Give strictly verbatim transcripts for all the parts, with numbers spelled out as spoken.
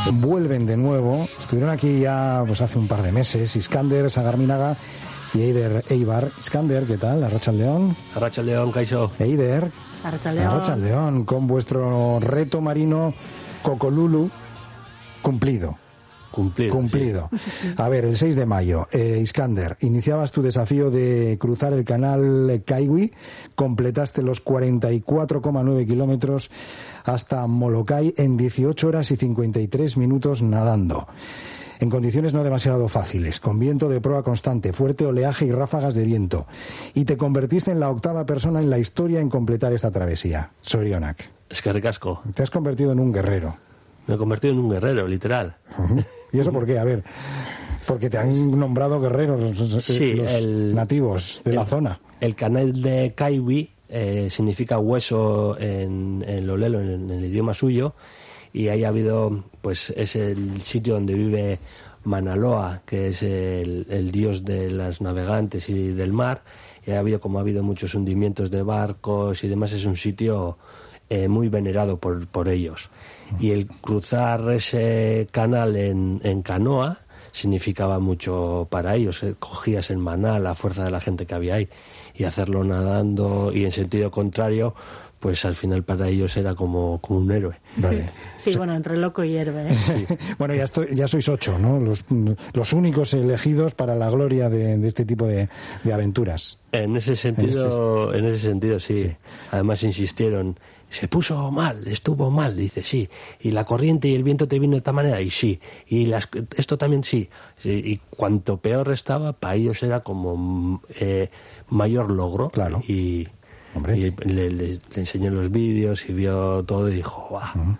vuelven de nuevo. Estuvieron aquí ya pues hace un par de meses. Iskander, Sagarminaga y Eider Eibar. Iskander, ¿qué tal? Arratsaldeon. Arratsaldeon, Kaixo. Eider. Arratsaldeon. Arratsaldeon, con vuestro reto marino Cocolulu cumplido. Cumplido. Cumplido. Sí. A ver, el seis de mayo, eh, Iskander, iniciabas tu desafío de cruzar el canal Kaiwi, completaste los cuarenta y cuatro coma nueve kilómetros hasta Molokai en dieciocho horas y cincuenta y tres minutos nadando. En condiciones no demasiado fáciles, con viento de proa constante, fuerte oleaje y ráfagas de viento. Y te convertiste en la octava persona en la historia en completar esta travesía. Zorionak. Es que ricasco. Te has convertido en un guerrero. Me he convertido en un guerrero, literal. Uh-huh. ¿Y eso por qué? A ver, porque te han nombrado guerreros sí, los el, nativos de el, la zona. El canal de Kaiwi eh, significa hueso en, en lolelo, en, en el idioma suyo, y ahí ha habido, pues es el sitio donde vive Manaloa, que es el, el dios de los navegantes y del mar, y ha habido, como ha habido muchos hundimientos de barcos y demás, es un sitio eh, muy venerado por, por ellos. Y el cruzar ese canal en, en canoa significaba mucho para ellos. Cogías el maná, la fuerza de la gente que había ahí, y hacerlo nadando y en sentido contrario, pues al final para ellos era como, como un héroe. Vale. Sí, bueno, entre loco y héroe. ¿eh? Sí. Bueno, ya, estoy, ya sois ocho, ¿no? Los, los únicos elegidos para la gloria de, de este tipo de, de aventuras. En ese sentido, en, este... en ese sentido sí. sí. Además insistieron. Se puso mal, estuvo mal, dice, sí. Y la corriente y el viento te vino de esta manera, y sí. Y las, esto también sí. sí. Y cuanto peor estaba, para ellos era como eh, mayor logro. Claro. Y, y le, le, le enseñé los vídeos y vio todo y dijo, ¡guau! Uh-huh.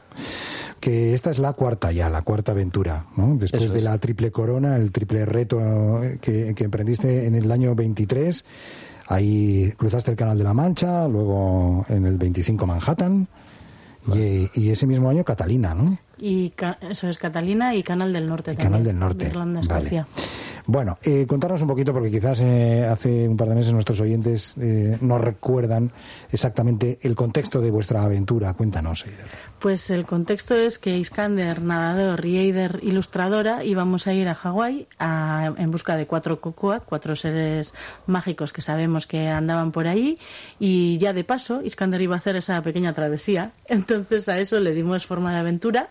Que esta es la cuarta ya, la cuarta aventura, ¿no? Después Eso de es. la triple corona, el triple reto que, que emprendiste en el año veintitrés. Ahí cruzaste el Canal de la Mancha, luego en el veinticinco Manhattan y, y ese mismo año Catalina, ¿no? Y eso es Catalina y Canal del Norte y también. Canal del Norte, de Irlanda, vale. Bueno, eh, contarnos un poquito, porque quizás eh, hace un par de meses nuestros oyentes eh, no recuerdan exactamente el contexto de vuestra aventura. Cuéntanos, Eider. Pues el contexto es que Iskander, nadador, y Eider, ilustradora, íbamos a ir a Hawái a, en busca de cuatro Cocoa, cuatro seres mágicos que sabemos que andaban por ahí, y ya de paso Iskander iba a hacer esa pequeña travesía. Entonces a eso le dimos forma de aventura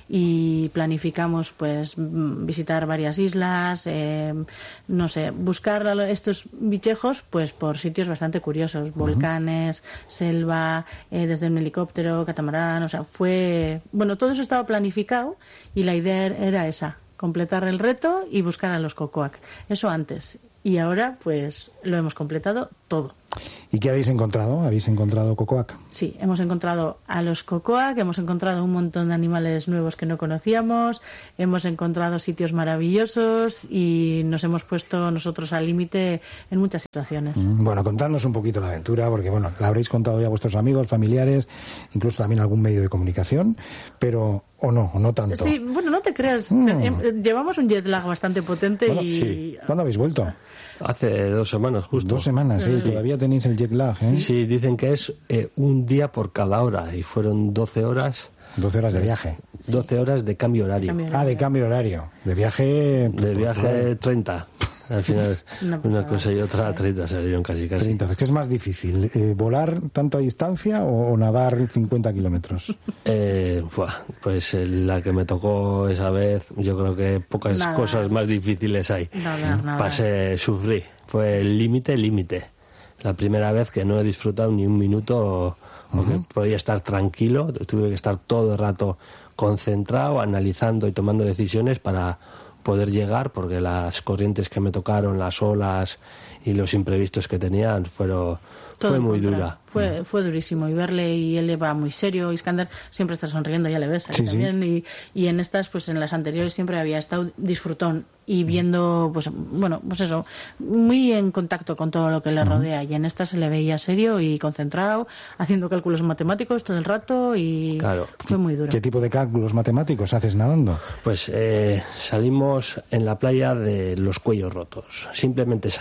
y planificamos pues visitar varias islas, eh, no sé, buscar estos bichejos pues por sitios bastante curiosos, uh-huh. volcanes, selva, eh, desde un helicóptero, catamarán, o sea, fue, bueno, todo eso estaba planificado y la idea era esa, completar el reto y buscar a los Cocoac, eso antes. Y ahora, pues, lo hemos completado todo. ¿Y qué habéis encontrado? ¿Habéis encontrado Cocoac? Sí, hemos encontrado a los Cocoac, hemos encontrado un montón de animales nuevos que no conocíamos, hemos encontrado sitios maravillosos y nos hemos puesto nosotros al límite en muchas situaciones. Bueno, contadnos un poquito la aventura, porque, bueno, la habréis contado ya a vuestros amigos, familiares, incluso también algún medio de comunicación, pero... ¿O no? ¿O no tanto? Sí, bueno, no te creas. Mm. Llevamos un jet lag bastante potente bueno, y... Sí. ¿Cuándo habéis vuelto? Hace dos semanas, justo. Dos semanas, sí. sí. Todavía tenéis el jet lag, ¿eh? Sí, sí, dicen que es eh, un día por cada hora y fueron doce horas... doce horas de viaje. doce horas de cambio horario. Cambio ah, de cambio horario. De viaje... De viaje treinta. Al final, no, pues una cosa y otra, treinta salieron casi casi. treinta. ¿Qué es más difícil? Eh, ¿Volar tanta distancia o, o nadar cincuenta kilómetros? Eh, pues la que me tocó esa vez, yo creo que pocas nada. cosas más difíciles hay. Nada, nada. Pasé, sufrí. Fue el límite, límite. La primera vez que no he disfrutado ni un minuto, porque uh-huh. podía estar tranquilo, tuve que estar todo el rato concentrado, analizando y tomando decisiones para poder llegar, porque las corrientes que me tocaron, las olas y los imprevistos que tenían fueron Todo fue muy contra. dura. Fue, fue durísimo y verle, y él va muy serio. Iskander siempre está sonriendo, ya le ves ahí sí, también. Sí. Y, y en estas, pues en las anteriores siempre había estado disfrutón y viendo, pues bueno, pues eso, muy en contacto con todo lo que le rodea. Uh-huh. Y en esta se le veía serio y concentrado, haciendo cálculos matemáticos todo el rato y claro. fue muy duro. ¿Qué tipo de cálculos matemáticos haces nadando? Pues eh, salimos en la playa de los cuellos rotos. Simplemente salir en esa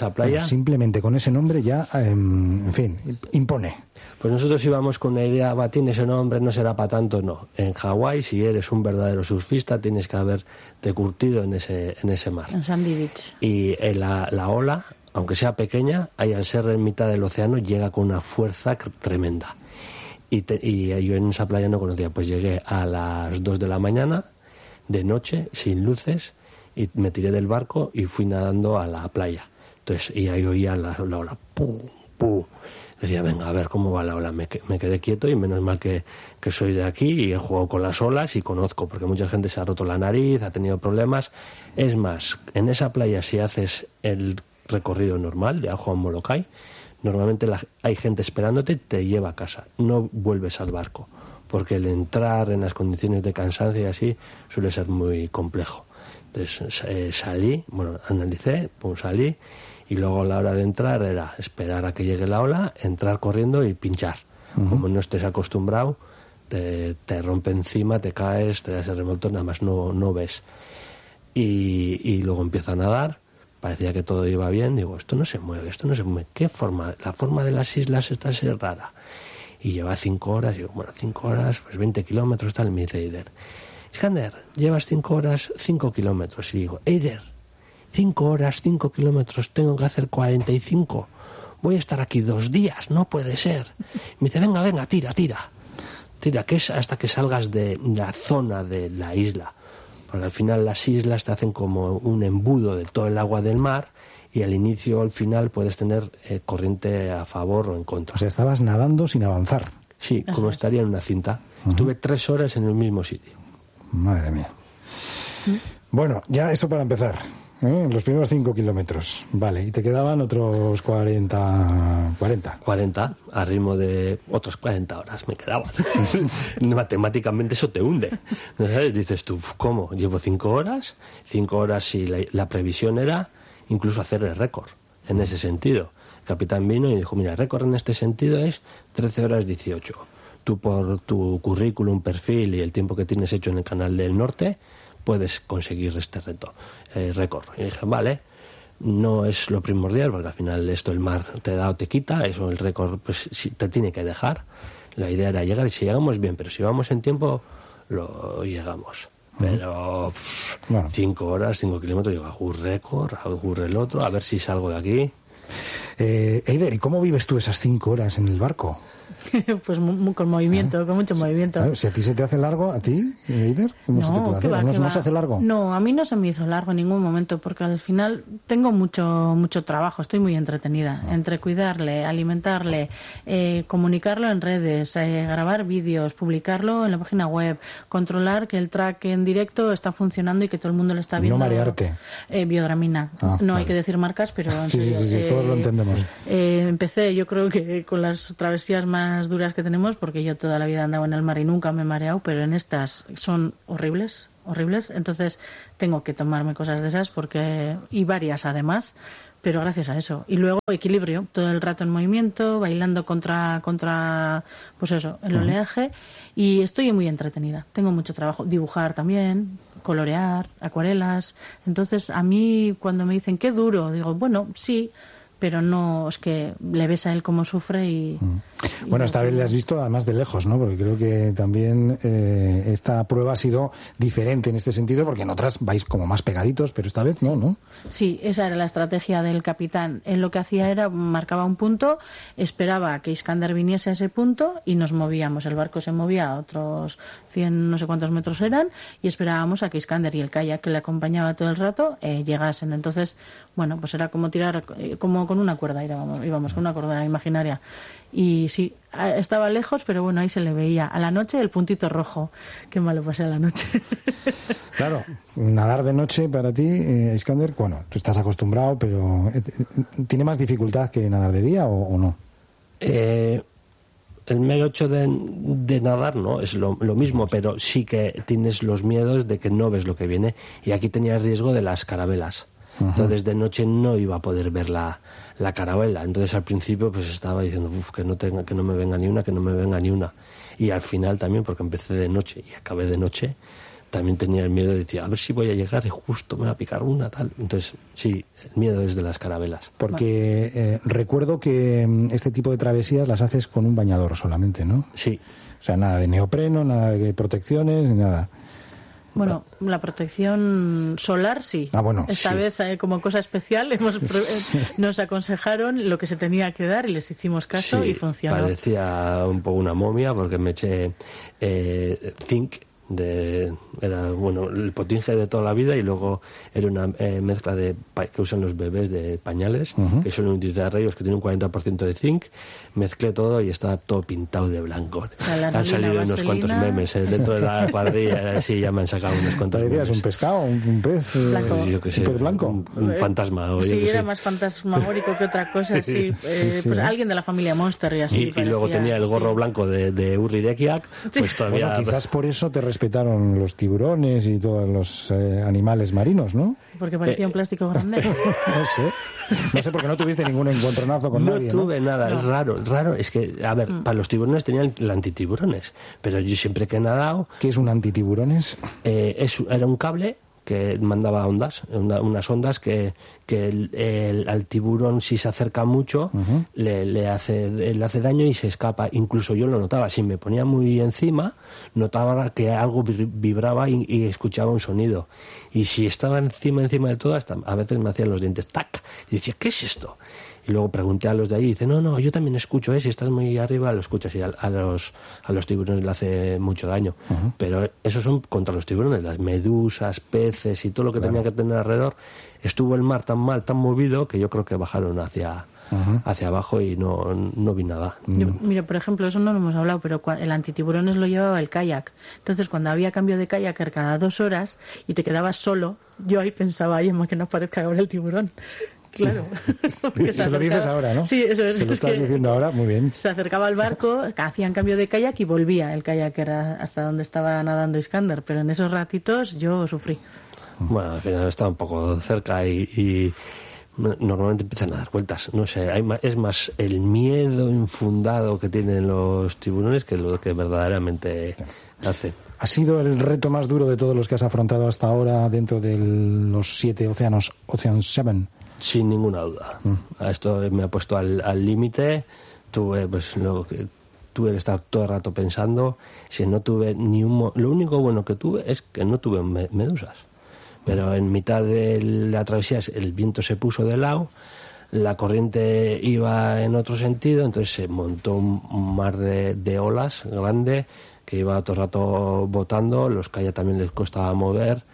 esa playa. Bueno, simplemente con ese nombre ya, eh, en fin, impone. Pues nosotros íbamos con una idea, va, tiene ese nombre, no será para tanto, no. En Hawái, si eres un verdadero surfista, tienes que haberte curtido en ese, en ese mar. En Sandy Beach. Y eh, la, la ola, aunque sea pequeña, ahí al ser en mitad del océano, llega con una fuerza tremenda. Y, te, y yo en esa playa no conocía, pues llegué a las dos de la mañana, de noche, sin luces, y me tiré del barco y fui nadando a la playa. Entonces, y ahí oía la, la ola, pum, pum. Decía, venga, a ver cómo va la ola. Me, me quedé quieto y menos mal que, que soy de aquí y he jugado con las olas y conozco, porque mucha gente se ha roto la nariz, ha tenido problemas. Es más, en esa playa, si haces el recorrido normal de Ajo a Molokai, normalmente la, hay gente esperándote, te lleva a casa, no vuelves al barco, porque el entrar en las condiciones de cansancio y así suele ser muy complejo. Entonces eh, salí, bueno, analicé, pues salí, y luego a la hora de entrar era esperar a que llegue la ola, entrar corriendo y pinchar. Uh-huh. Como no estés acostumbrado, te, te rompe encima, te caes, te das el revolto, nada más no, no ves. Y, y luego empiezo a nadar, parecía que todo iba bien, digo, esto no se mueve, esto no se mueve. ¿Qué forma? La forma de las islas está a ser rara. Y lleva cinco horas, digo, bueno, cinco horas, pues veinte kilómetros, tal, y me dice Eider, Iskander, llevas cinco horas, cinco kilómetros. Y digo, Eider, cinco horas, cinco kilómetros, tengo que hacer cuarenta y cinco. Voy a estar aquí dos días, no puede ser. Me dice, venga, venga, tira, tira. Tira, que es hasta que salgas de la zona de la isla. Porque al final las islas te hacen como un embudo de todo el agua del mar y al inicio o al final puedes tener eh, corriente a favor o en contra. O sea, estabas nadando sin avanzar. Sí, como estaría en una cinta. Uh-huh. Tuve tres horas en el mismo sitio. Madre mía. ¿Mm? Bueno, ya esto para empezar. ¿Eh? Los primeros cinco kilómetros. Vale, y te quedaban otros cuarenta. cuarenta. cuarenta, a ritmo de otros cuarenta horas me quedaban. Matemáticamente eso te hunde. ¿No sabes? Dices tú, ¿cómo? Llevo cinco horas, cinco horas y la, la previsión era incluso hacer el récord, en ese sentido. El capitán vino y dijo, mira, el récord en este sentido es trece horas dieciocho. Tú por tu currículum, perfil y el tiempo que tienes hecho en el Canal del Norte, puedes conseguir este reto, eh, récord. Y dije, vale, no es lo primordial, porque al final esto el mar te da o te quita, eso el récord pues sí, te tiene que dejar. La idea era llegar, y si llegamos bien, pero si vamos en tiempo, lo llegamos. Pero pff, bueno. cinco horas, cinco kilómetros, digo, hago un récord, hago el otro, a ver si salgo de aquí. Eh, Eider, ¿y cómo vives tú esas cinco horas en el barco? Pues muy, con movimiento, ¿Ah? con mucho movimiento. Claro, si a ti se te hace largo, ¿a ti, Eider? ¿Cómo no, se te puede hacer? Va, ¿No, ¿No va. se hace largo? No, a mí no se me hizo largo en ningún momento, porque al final tengo mucho mucho trabajo, estoy muy entretenida. Ah. Entre cuidarle, alimentarle, eh, comunicarlo en redes, eh, grabar vídeos, publicarlo en la página web, controlar que el track en directo está funcionando y que todo el mundo lo está viendo. No marearte. Eh, biodramina. Ah, no vale. Hay que decir marcas, pero... En sí, serio, sí, sí, sí, eh, todos lo entendemos. Eh, empecé, yo creo que con las travesías más duras que tenemos, porque yo toda la vida andaba en el mar y nunca me he mareado, pero en estas son horribles, horribles, entonces tengo que tomarme cosas de esas porque y varias además, pero gracias a eso. Y luego equilibrio, todo el rato en movimiento, bailando contra contra pues eso, el oleaje, y estoy muy entretenida. Tengo mucho trabajo, dibujar también, colorear, acuarelas. Entonces, a mí cuando me dicen qué duro, digo, bueno, sí, pero no, es que le ves a él cómo sufre y... Mm. Bueno, y esta no, vez le has visto además de lejos, ¿no? Porque creo que también eh, esta prueba ha sido diferente en este sentido, porque en otras vais como más pegaditos, pero esta vez no, ¿no? Sí, esa era la estrategia del capitán. Él lo que hacía era, marcaba un punto, esperaba que Iskander viniese a ese punto y nos movíamos. El barco se movía a otros cien, no sé cuántos metros eran, y esperábamos a que Iskander y el kayak que le acompañaba todo el rato eh, llegasen. Entonces, bueno, pues era como tirar, eh, como con una cuerda, íbamos, íbamos con una cuerda imaginaria. Y sí, estaba lejos, pero bueno, ahí se le veía. A la noche el puntito rojo. Qué malo pasé a la noche. Claro, nadar de noche para ti, eh, Iskander, bueno, tú estás acostumbrado, pero eh, ¿tiene más dificultad que nadar de día o, o no? Eh, el mero hecho de, de nadar no es lo, lo mismo, pero sí que tienes los miedos de que no ves lo que viene. Y aquí tenía el riesgo de las carabelas. Uh-huh. Entonces de noche no iba a poder ver la, la carabela. Entonces al principio pues estaba diciendo uf, que no tenga, que no me venga ni una, que no me venga ni una. Y al final también, porque empecé de noche y acabé de noche, también tenía el miedo, decía, a ver si voy a llegar y justo me va a picar una, tal. Entonces, sí, el miedo es de las carabelas. Porque eh, recuerdo que este tipo de travesías las haces con un bañador solamente, ¿no? Sí. O sea, nada de neopreno, nada de protecciones, ni nada. Bueno, la protección solar sí. Ah, bueno, Esta sí. vez, eh, como cosa especial, hemos, Sí. nos aconsejaron lo que se tenía que dar y les hicimos caso Sí, y funcionó. parecía un poco una momia porque me eché eh, zinc, de, era bueno el potinge de toda la vida y luego era una eh, mezcla de pa- que usan los bebés de pañales, Uh-huh. que son utilizar ellos que tienen un cuarenta por ciento de zinc. Mezclé todo y estaba todo pintado de blanco. La lanolina, Han salido unos vaselina. cuantos memes eh, dentro de la cuadrilla, sí, ya me han sacado unos cuantos Parecías memes. un pescado, un, un pez, eh, Blanco. Yo qué sé, un pez blanco. un, un fantasma. O yo Sí, qué era sé. más fantasmagórico que otra cosa, sí. Eh, sí. Pues alguien de la familia Monster y así. Y, y luego parecía, tenía el gorro sí. blanco de, de Uri Rekiak, pues todavía... Bueno, quizás por eso te respetaron los tiburones y todos los eh, animales marinos, ¿no? Porque parecía un plástico grande. No sé. No sé, porque no tuviste ningún encontronazo con no nadie, tuve ¿no? nada, es raro, raro, es que, a ver, para los tiburones tenían el antitiburones, pero yo siempre que he nadado, ¿Qué es un antitiburones? eh, es, era un cable que mandaba ondas, una- unas ondas que, que el, el- al tiburón si se acerca mucho Ujú. le, le, hace, le hace daño y se escapa. Incluso yo lo notaba, si me ponía muy encima, notaba que algo vi- vibraba y, y escuchaba un sonido. Y si estaba encima, encima de todo, hasta a veces me hacían los dientes ¡tac! Y decía, ¿qué es esto? Y luego pregunté a los de allí y dice, no, no, yo también escucho, ¿eh? Si estás muy arriba lo escuchas y a, a los, a los tiburones le hace mucho daño. Ujú. Pero esos son contra los tiburones, las medusas, peces y todo lo que Claro. tenía que tener alrededor. Estuvo el mar tan mal, tan movido, que yo creo que bajaron hacia, Ujú. hacia abajo y no, no vi nada. Yo, mira, por ejemplo, eso no lo hemos hablado, pero cua- el antitiburones lo llevaba el kayak. Entonces, cuando había cambio de kayak cada dos horas y te quedabas solo, yo ahí pensaba, ay, Emma, que no aparezca ahora el tiburón. Claro. Porque Se lo dices acercaba- ahora, ¿no? Sí, eso es. Se lo es estás que diciendo ahora, muy bien. Se acercaba al barco, hacían cambio de kayak y volvía el kayak era hasta donde estaba nadando Iskander. Pero en esos ratitos yo sufrí. Bueno, al final estaba un poco cerca y, y normalmente empiezan a dar vueltas. No sé, hay ma- es más el miedo infundado que tienen los tiburones que lo que verdaderamente hacen. ¿Ha sido el reto más duro de todos los que has afrontado hasta ahora dentro de los siete océanos, Ocean Seven? Sin ninguna duda. A esto me ha puesto al al límite. Tuve, pues, lo que tuve que estar todo el rato pensando. Si no tuve ni un. mo- Lo único bueno que tuve es que no tuve me- medusas. Pero en mitad de la travesía el viento se puso de lado, la corriente iba en otro sentido, entonces se montó un un mar de, de olas grande que iba todo el rato botando. Los kayaks también les costaba mover.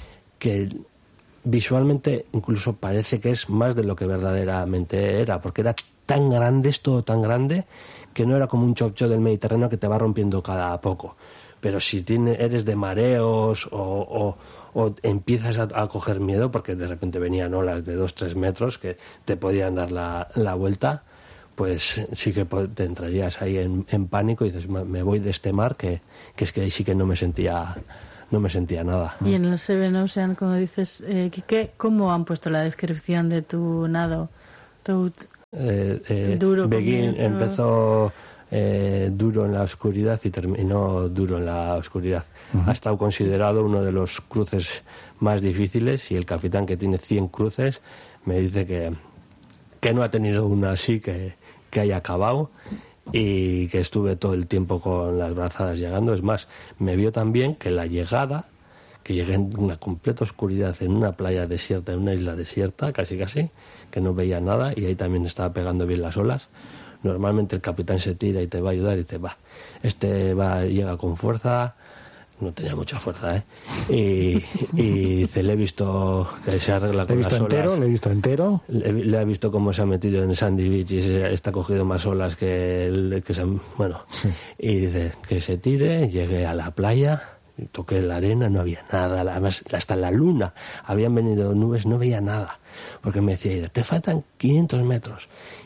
Que visualmente incluso parece que es más de lo que verdaderamente era, porque era tan grande, es todo tan grande, que no era como un chop chop del Mediterráneo que te va rompiendo cada poco. Pero si tiene, eres de mareos o, o, o empiezas a, a coger miedo, porque de repente venían olas de dos tres metros que te podían dar la, la vuelta, pues sí que po- te entrarías ahí en, en pánico y dices, "Me- me voy de este mar", que, que es que ahí sí que no me sentía no me sentía nada. Y en el Seven Ocean, como dices, eh, Quique, ¿cómo han puesto la descripción de tu nado? Tu, Eh, eh, Duro Begin comienzo. empezó eh, duro en la oscuridad y terminó duro en la oscuridad. Ha estado considerado uno de los cruces más difíciles y el capitán, que tiene cien cruces, me dice que, que no ha tenido una así que, que haya acabado y que estuve todo el tiempo con las brazadas llegando. Es más, me vio también que la llegada, que llegué en una completa oscuridad en una playa desierta, en una isla desierta, casi casi, que no veía nada y ahí también estaba pegando bien las olas. Normalmente el capitán se tira y te va a ayudar y te va. Este va, llega con fuerza, no tenía mucha fuerza, ¿eh? Y, y dice, le he visto que se arregla ¿Le he con visto las entero? olas. ¿Le he visto entero? Le, le he visto cómo se ha metido en Sandy Beach y se, está cogido más olas que, el, que se han- bueno, y dice que se tire, llegué a la playa, toqué la arena, no había nada, además hasta la luna habían venido nubes, no veía nada, porque me decía, te faltan quinientos metros. Y yo,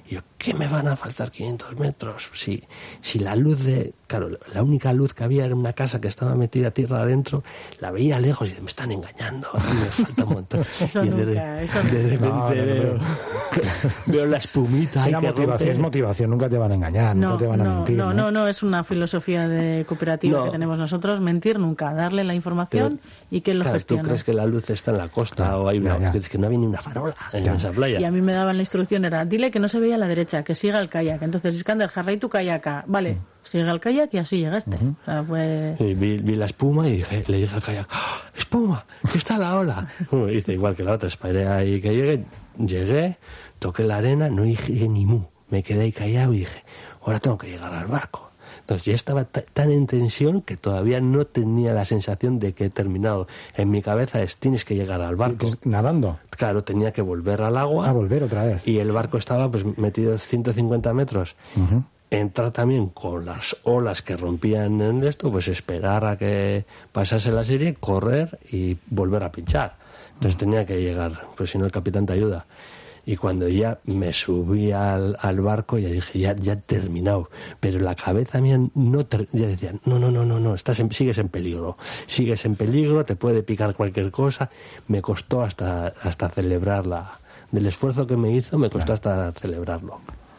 ¿qué me van a faltar quinientos metros? Si, si la luz de... Claro, la única luz que había era una casa que estaba metida tierra adentro, la veía lejos y me están engañando, a mí me falta un montón. Eso y nunca, de, eso de repente no, no, no, veo, veo la espumita. Era que motivación, rompe. es motivación, nunca te van a engañar, No, nunca te van a no, mentir. no, No, no, no, es una filosofía de cooperativa No. que tenemos nosotros, mentir nunca, darle la información Pero, y que él lo claro, gestione. ¿tú crees que la luz está en la costa Ya, o hay una... ya, ya. Es que no había ni una farola en Ya. esa playa. Y a mí me daban la instrucción, era, dile que no se veía a la derecha, que siga el kayak. Entonces, Iskander, jarra y tu kayak. Vale, sigue el kayak y así llegaste. O sea, fue... Y vi, vi la espuma y dije, le dije al kayak, ¡Ah, espuma, que está la ola. Bueno, hice igual que la otra, esperé ahí que llegue, llegué, toqué la arena, no dije ni mu, me quedé ahí callado y dije, ahora tengo que llegar al barco. Entonces yo estaba t- tan en tensión que todavía no tenía la sensación de que he terminado. En mi cabeza es, tienes que llegar al barco. ¿Tienes- ¿Nadando? Claro, tenía que volver al agua. A volver otra vez. Y el barco estaba pues metido ciento cincuenta metros. Ujú. Entrar también con las olas que rompían en esto, pues esperar a que pasase la serie, correr y volver a pinchar. Entonces tenía que llegar, pues si no el capitán te ayuda. Y cuando ya me subí al, al barco, ya dije, ya, ya he terminado. Pero la cabeza mía no ter- ya decía, no, no, no, no, no, estás en- sigues en peligro. Sigues en peligro, te puede picar cualquier cosa. Me costó hasta, hasta celebrarla. Del esfuerzo que me hizo, me costó hasta celebrarlo.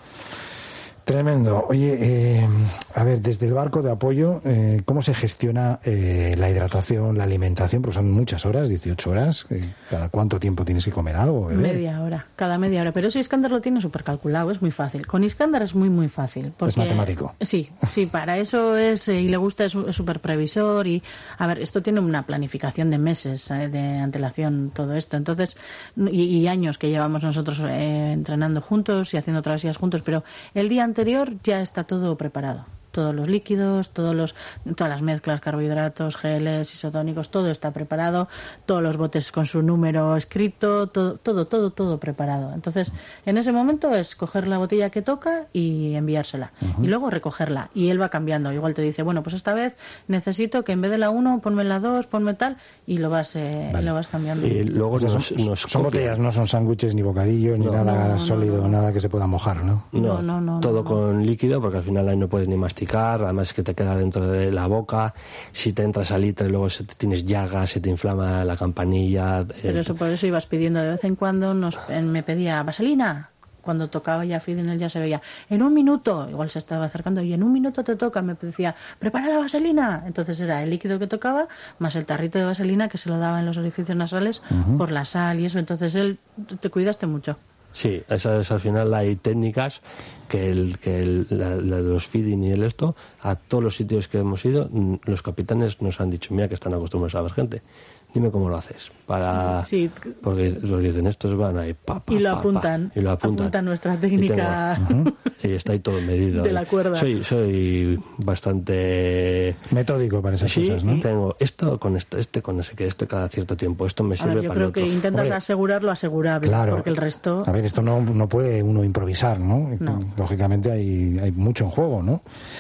Tremendo. Oye, eh, a ver, desde el barco de apoyo, eh, ¿cómo se gestiona eh, la hidratación, la alimentación? Porque son muchas horas, dieciocho horas. Eh, ¿Cada cuánto tiempo tienes que comer algo, beber? Media hora, cada media hora. Pero eso Iskander lo tiene súper calculado, es muy fácil. Con Iskander es muy, muy fácil. Porque, Es matemático. Sí, sí, para eso es, eh, y le gusta, es súper previsor. Y, a ver, esto tiene una planificación de meses eh, de antelación, todo esto. Entonces, y, y años que llevamos nosotros eh, entrenando juntos y haciendo travesías juntos. Pero el día anterior ya está todo preparado. Todos los líquidos, todos los, todas las mezclas, carbohidratos, geles, isotónicos, todo está preparado, todos los botes con su número escrito, todo, todo, todo, todo preparado. Entonces, en ese momento es coger la botella que toca y enviársela. Uh-huh. Y luego recogerla. Y él va cambiando. Igual te dice, bueno, pues esta vez necesito que en vez de la uno, ponme la dos, ponme tal, y lo vas, eh, vale. lo vas cambiando. Y luego O sea, nos, son, nos son botellas, no son sándwiches, ni bocadillos, ni No. nada No, sólido, no, no. nada que se pueda mojar, ¿no? No, No, no, no, todo no, no. con líquido, porque al final ahí no puedes ni masticar, además es que te queda dentro de la boca, si te entras al litre luego se te, tienes llagas, se te inflama la campanilla. Pero eh, eso por eso ibas pidiendo de vez en cuando, nos, eh, me pedía vaselina. Cuando tocaba ya feed en él ya se veía, en un minuto, igual se estaba acercando, y en un minuto te toca, me decía, prepara la vaselina. Entonces era el líquido que tocaba, más el tarrito de vaselina que se lo daba en los orificios nasales uh-huh. por la sal y eso. Entonces él, te cuidaste mucho. Sí, esas, al final hay técnicas que, el, que el, la, la de los feeding y el esto, a todos los sitios que hemos ido, los capitanes nos han dicho, mira que están acostumbrados a ver gente, dime cómo lo haces, para sí, sí. porque los dicen estos van ahí, pa, pa, y lo pa, apuntan, pa, y lo apuntan, apuntan nuestra técnica tengo, uh-huh. sí, está ahí todo medido, de la cuerda. Soy, soy bastante metódico para esas sí, cosas, ¿no? Tengo esto con esto, este con ese que esto cada cierto tiempo, esto me sirve a ver, yo para creo el otro. que intentas Hombre, asegurar lo asegurable, claro, porque el resto. A ver, esto no, no puede uno improvisar, ¿no? No. Lógicamente hay, hay mucho en juego, ¿no?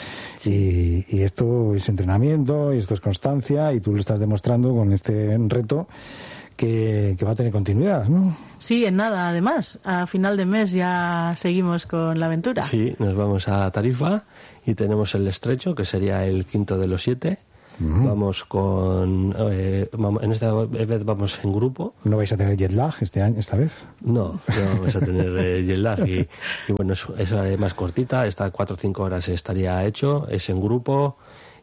Y, y esto es entrenamiento, y esto es constancia, y tú lo estás demostrando con este reto que, que va a tener continuidad, ¿no? Sí, en nada, además. A final de mes ya seguimos con la aventura. Sí, nos vamos a Tarifa y tenemos el estrecho, que sería el quinto de los siete. Uh-huh. Vamos con... Eh, en esta vez vamos en grupo. ¿No vais a tener jet lag este año, esta vez? No, no vamos a tener eh, jet lag. Y, y bueno, es, es más cortita, está cuatro o cinco horas estaría hecho, es en grupo.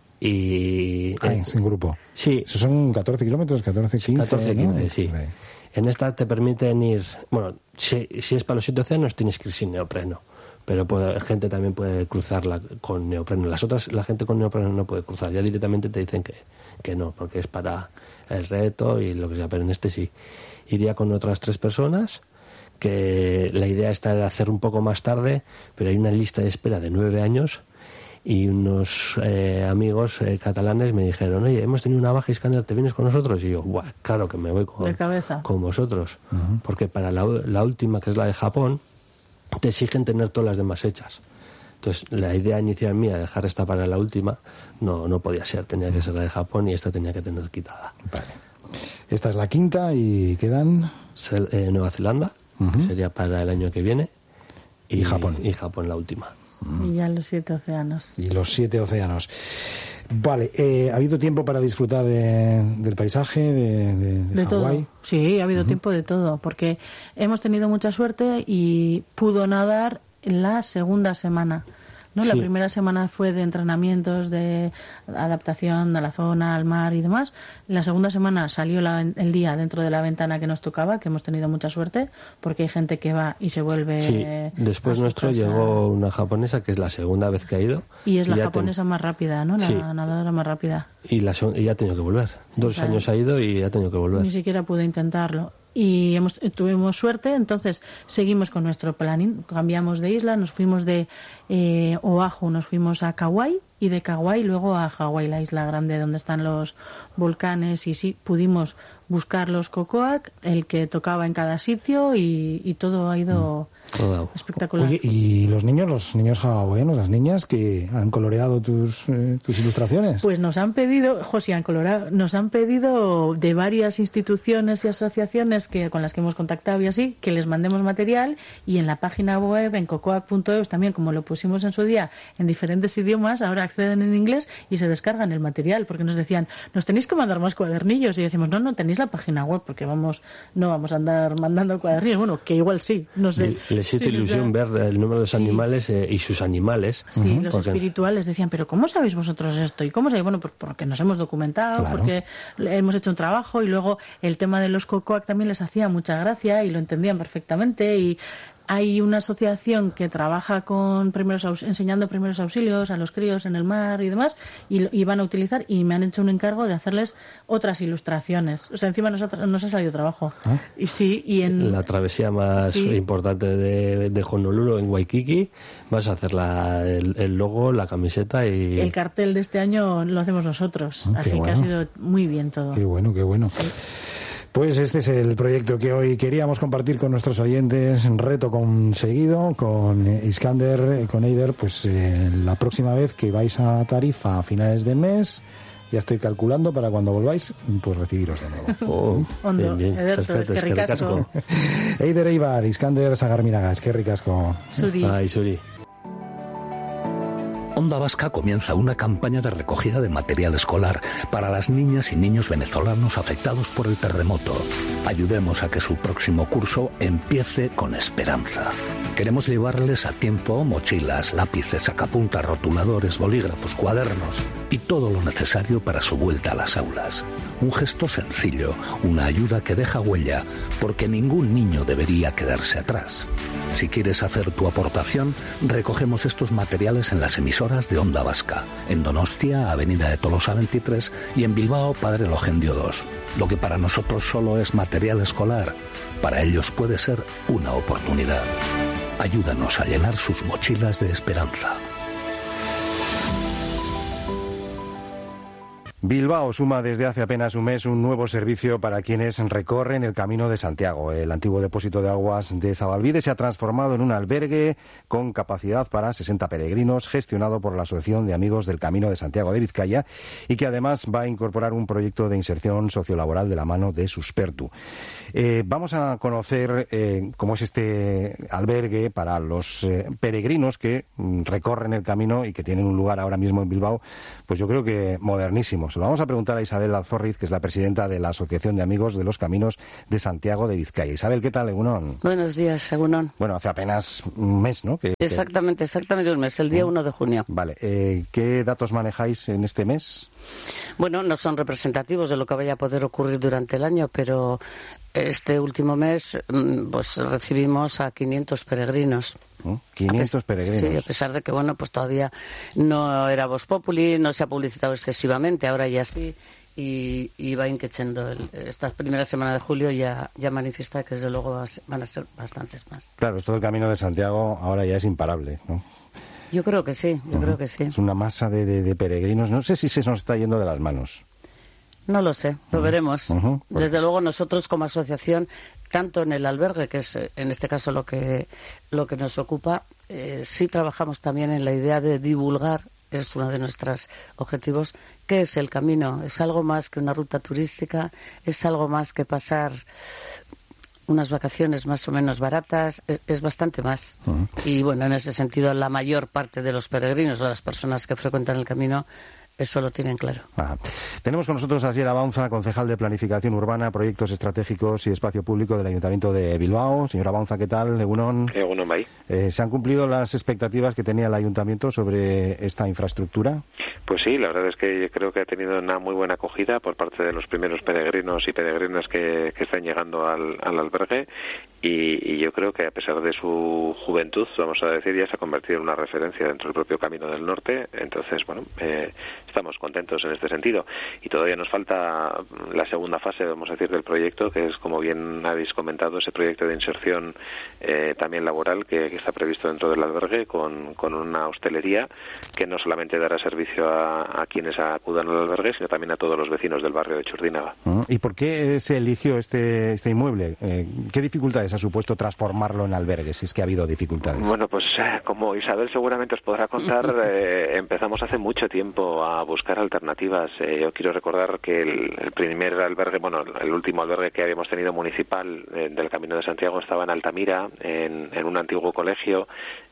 Y ah, eh, en grupo. Sí. Eso son catorce kilómetros, catorce, quince. catorce, quince, ¿no? sí. Vale. En esta te permiten ir, bueno, si, si es para los siete océanos tienes que ir sin neopreno, pero puede, gente también puede cruzarla con neopreno. Las otras, la gente con neopreno no puede cruzar, ya directamente te dicen que, que no, porque es para el reto y lo que sea, pero en este sí. Iría con otras tres personas, que la idea está hacer un poco más tarde, pero hay una lista de espera de nueve años. Y unos eh, amigos eh, catalanes me dijeron, oye, hemos tenido una baja, Iskander, ¿te vienes con nosotros? Y yo, Buah, claro que me voy con, de cabeza. con vosotros. Uh-huh. Porque para la, la última, que es la de Japón, te exigen tener todas las demás hechas. Entonces, la idea inicial mía de dejar esta para la última no, no podía ser. Tenía que ser la de Japón y esta tenía que tener quitada. Vale. Esta es la quinta y quedan... Se, eh, Nueva Zelanda, uh-huh. que sería para el año que viene. y, y Japón. Y Japón la última. Y ya los siete océanos. Y los siete océanos. Vale, eh, ¿ha habido tiempo para disfrutar de, del paisaje de, de, de, de Hawái? Todo. Sí, ha habido uh-huh. tiempo de todo, porque hemos tenido mucha suerte y pudo nadar en la segunda semana. ¿No? Sí. La primera semana fue de entrenamientos, de adaptación a la zona, al mar y demás. La segunda semana salió la, el día dentro de la ventana que nos tocaba, que hemos tenido mucha suerte, porque hay gente que va y se vuelve... Sí. Después nuestro casa. Llegó una japonesa, que es la segunda vez que ha ido. Y es y la japonesa ten... más rápida, ¿no? La sí. nadadora más rápida. Y, la, y ha tenido que volver. Sí, Dos claro. años ha ido y ha tenido que volver. Ni siquiera pude intentarlo. Y hemos, tuvimos suerte, entonces seguimos con nuestro planning, cambiamos de isla, nos fuimos de eh, Oahu, nos fuimos a Kauai y de Kauai luego a Hawái, la isla grande donde están los volcanes, y sí, pudimos buscar los cocoac, el que tocaba en cada sitio, y, y todo ha ido oh. espectacular. Oye, ¿y los niños, los niños hawaianos, las niñas que han coloreado tus, eh, tus ilustraciones? Pues nos han pedido, José, han colorado, nos han pedido de varias instituciones y asociaciones que con las que hemos contactado y así, que les mandemos material, y en la página web, en cocoac punto e u también, como lo pusimos en su día, en diferentes idiomas, ahora acceden en inglés y se descargan el material, porque nos decían, nos tenéis que mandar más cuadernillos, y decimos, no, no, tenéis la página web, porque vamos no vamos a andar mandando cuadernillos, bueno, que igual sí, no sé. Les hizo sí, ilusión ver el número de los sí. animales eh, y sus animales. Sí, uh-huh, los porque... espirituales decían, pero ¿cómo sabéis vosotros esto? ¿Y cómo sabéis? Bueno, pues porque nos hemos documentado, claro. porque hemos hecho un trabajo, y luego el tema de los cocoac también les hacía mucha gracia y lo entendían perfectamente, y hay una asociación que trabaja con primeros aus- enseñando primeros auxilios a los críos en el mar y demás, y, y van a utilizar, y me han hecho un encargo de hacerles otras ilustraciones. O sea, encima nos ha, nos ha salido trabajo. ¿Ah? Y sí, y en la travesía más sí. importante de, de Honolulu, en Waikiki, vas a hacer la, el, el logo, la camiseta y... El cartel de este año lo hacemos nosotros. Ah, así bueno. que ha sido muy bien todo. Qué bueno, qué bueno. Sí. Pues este es el proyecto que hoy queríamos compartir con nuestros oyentes. Reto conseguido con Iskander, con Eider. Pues eh, la próxima vez que vais a Tarifa a finales de mes, ya estoy calculando para cuando volváis, pues recibiros de nuevo. Oh, Ondo, bien, bien. Ederto, perfecto, es que ricasco. Eider Eibar, Iskander Sagarminaga, es que ricasco. Suri. Ay, Suri. Onda Vasca comienza una campaña de recogida de material escolar para las niñas y niños venezolanos afectados por el terremoto. Ayudemos a que su próximo curso empiece con esperanza. Queremos llevarles a tiempo mochilas, lápices, sacapuntas, rotuladores, bolígrafos, cuadernos y todo lo necesario para su vuelta a las aulas. Un gesto sencillo, una ayuda que deja huella, porque ningún niño debería quedarse atrás. Si quieres hacer tu aportación, recogemos estos materiales en las emisoras de Onda Vasca, en Donostia, Avenida de Tolosa veintitrés, y en Bilbao, Padre Logendio dos. Lo que para nosotros solo es material escolar, para ellos puede ser una oportunidad. Ayúdanos a llenar sus mochilas de esperanza. Bilbao suma desde hace apenas un mes un nuevo servicio para quienes recorren el Camino de Santiago. El antiguo depósito de aguas de Zabalbide se ha transformado en un albergue con capacidad para sesenta peregrinos, gestionado por la Asociación de Amigos del Camino de Santiago de Vizcaya, y que además va a incorporar un proyecto de inserción sociolaboral de la mano de Suspertu. Eh, vamos a conocer eh, cómo es este albergue para los eh, peregrinos que mm, recorren el camino y que tienen un lugar ahora mismo en Bilbao, pues yo creo que modernísimo. Se lo vamos a preguntar a Isabel Alzorriz, que es la presidenta de la Asociación de Amigos de los Caminos de Santiago de Vizcaya. Isabel, ¿qué tal, Egunon? Buenos días, Egunon. Bueno, hace apenas un mes, ¿no? Que, exactamente, exactamente un mes, el día uno de junio. Vale, eh, ¿qué datos manejáis en este mes? Bueno, no son representativos de lo que vaya a poder ocurrir durante el año, pero este último mes pues recibimos a quinientos peregrinos. quinientos peregrinos. Sí, a pesar de que, bueno, pues todavía no era Vox Populi, no se ha publicitado excesivamente, ahora ya sí, y, y va inquechando. Esta primera semana de julio ya, ya manifiesta que desde luego van a ser bastantes más. Claro, esto del Camino de Santiago ahora ya es imparable, ¿no? Yo creo que sí, yo uh-huh. creo que sí. Es una masa de, de, de peregrinos, no sé si se nos está yendo de las manos. No lo sé, lo uh-huh. veremos. Uh-huh. Desde luego nosotros como asociación, tanto en el albergue, que es en este caso lo que lo que nos ocupa, eh, sí trabajamos también en la idea de divulgar, es uno de nuestros objetivos, qué es el camino. Es algo más que una ruta turística, es algo más que pasar unas vacaciones más o menos baratas, es, es bastante más. Uh-huh. Y bueno, en ese sentido, la mayor parte de los peregrinos o las personas que frecuentan el camino eso lo tienen claro. Ajá. Tenemos con nosotros a Asier Baunza, concejal de Planificación Urbana, Proyectos Estratégicos y Espacio Público del Ayuntamiento de Bilbao. Señora Baunza, ¿qué tal? Egunon. Egunon, Bai. Eh, ¿Se han cumplido las expectativas que tenía el Ayuntamiento sobre esta infraestructura? Pues sí, la verdad es que yo creo que ha tenido una muy buena acogida por parte de los primeros peregrinos y peregrinas que, que están llegando al, al albergue y, y yo creo que a pesar de su juventud, vamos a decir, ya se ha convertido en una referencia dentro del propio Camino del Norte. Entonces, bueno, eh, estamos contentos en este sentido y todavía nos falta la segunda fase, vamos a decir, del proyecto, que es, como bien habéis comentado, ese proyecto de inserción eh, también laboral que, que está previsto dentro del albergue con, con una hostelería que no solamente dará servicio a, a quienes acudan al albergue, sino también a todos los vecinos del barrio de Churdínaga. ¿Y por qué se eligió este, este inmueble? Eh, ¿Qué dificultades ha supuesto transformarlo en albergue, si es que ha habido dificultades? Bueno, pues como Isabel seguramente os podrá contar, eh, empezamos hace mucho tiempo a buscar alternativas. Eh, yo quiero recordar que el, el primer albergue, bueno, el último albergue que habíamos tenido municipal eh, del Camino de Santiago estaba en Altamira, en, en un antiguo colegio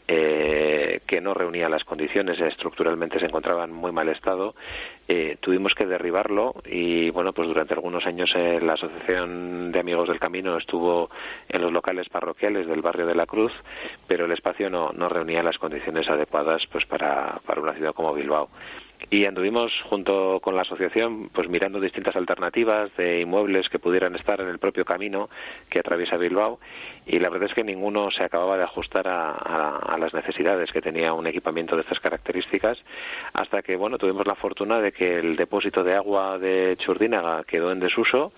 eh, que no reunía las condiciones, estructuralmente se encontraba en muy mal estado. Eh, tuvimos que derribarlo y, bueno, pues durante algunos años eh, la Asociación de Amigos del Camino estuvo en los locales parroquiales del barrio de la Cruz, pero el espacio no, no reunía las condiciones adecuadas pues para, para una ciudad como Bilbao. Y anduvimos junto con la asociación pues mirando distintas alternativas de inmuebles que pudieran estar en el propio camino que atraviesa Bilbao y la verdad es que ninguno se acababa de ajustar a, a, a las necesidades que tenía un equipamiento de estas características, hasta que bueno tuvimos la fortuna de que el depósito de agua de Churdínaga quedó en desuso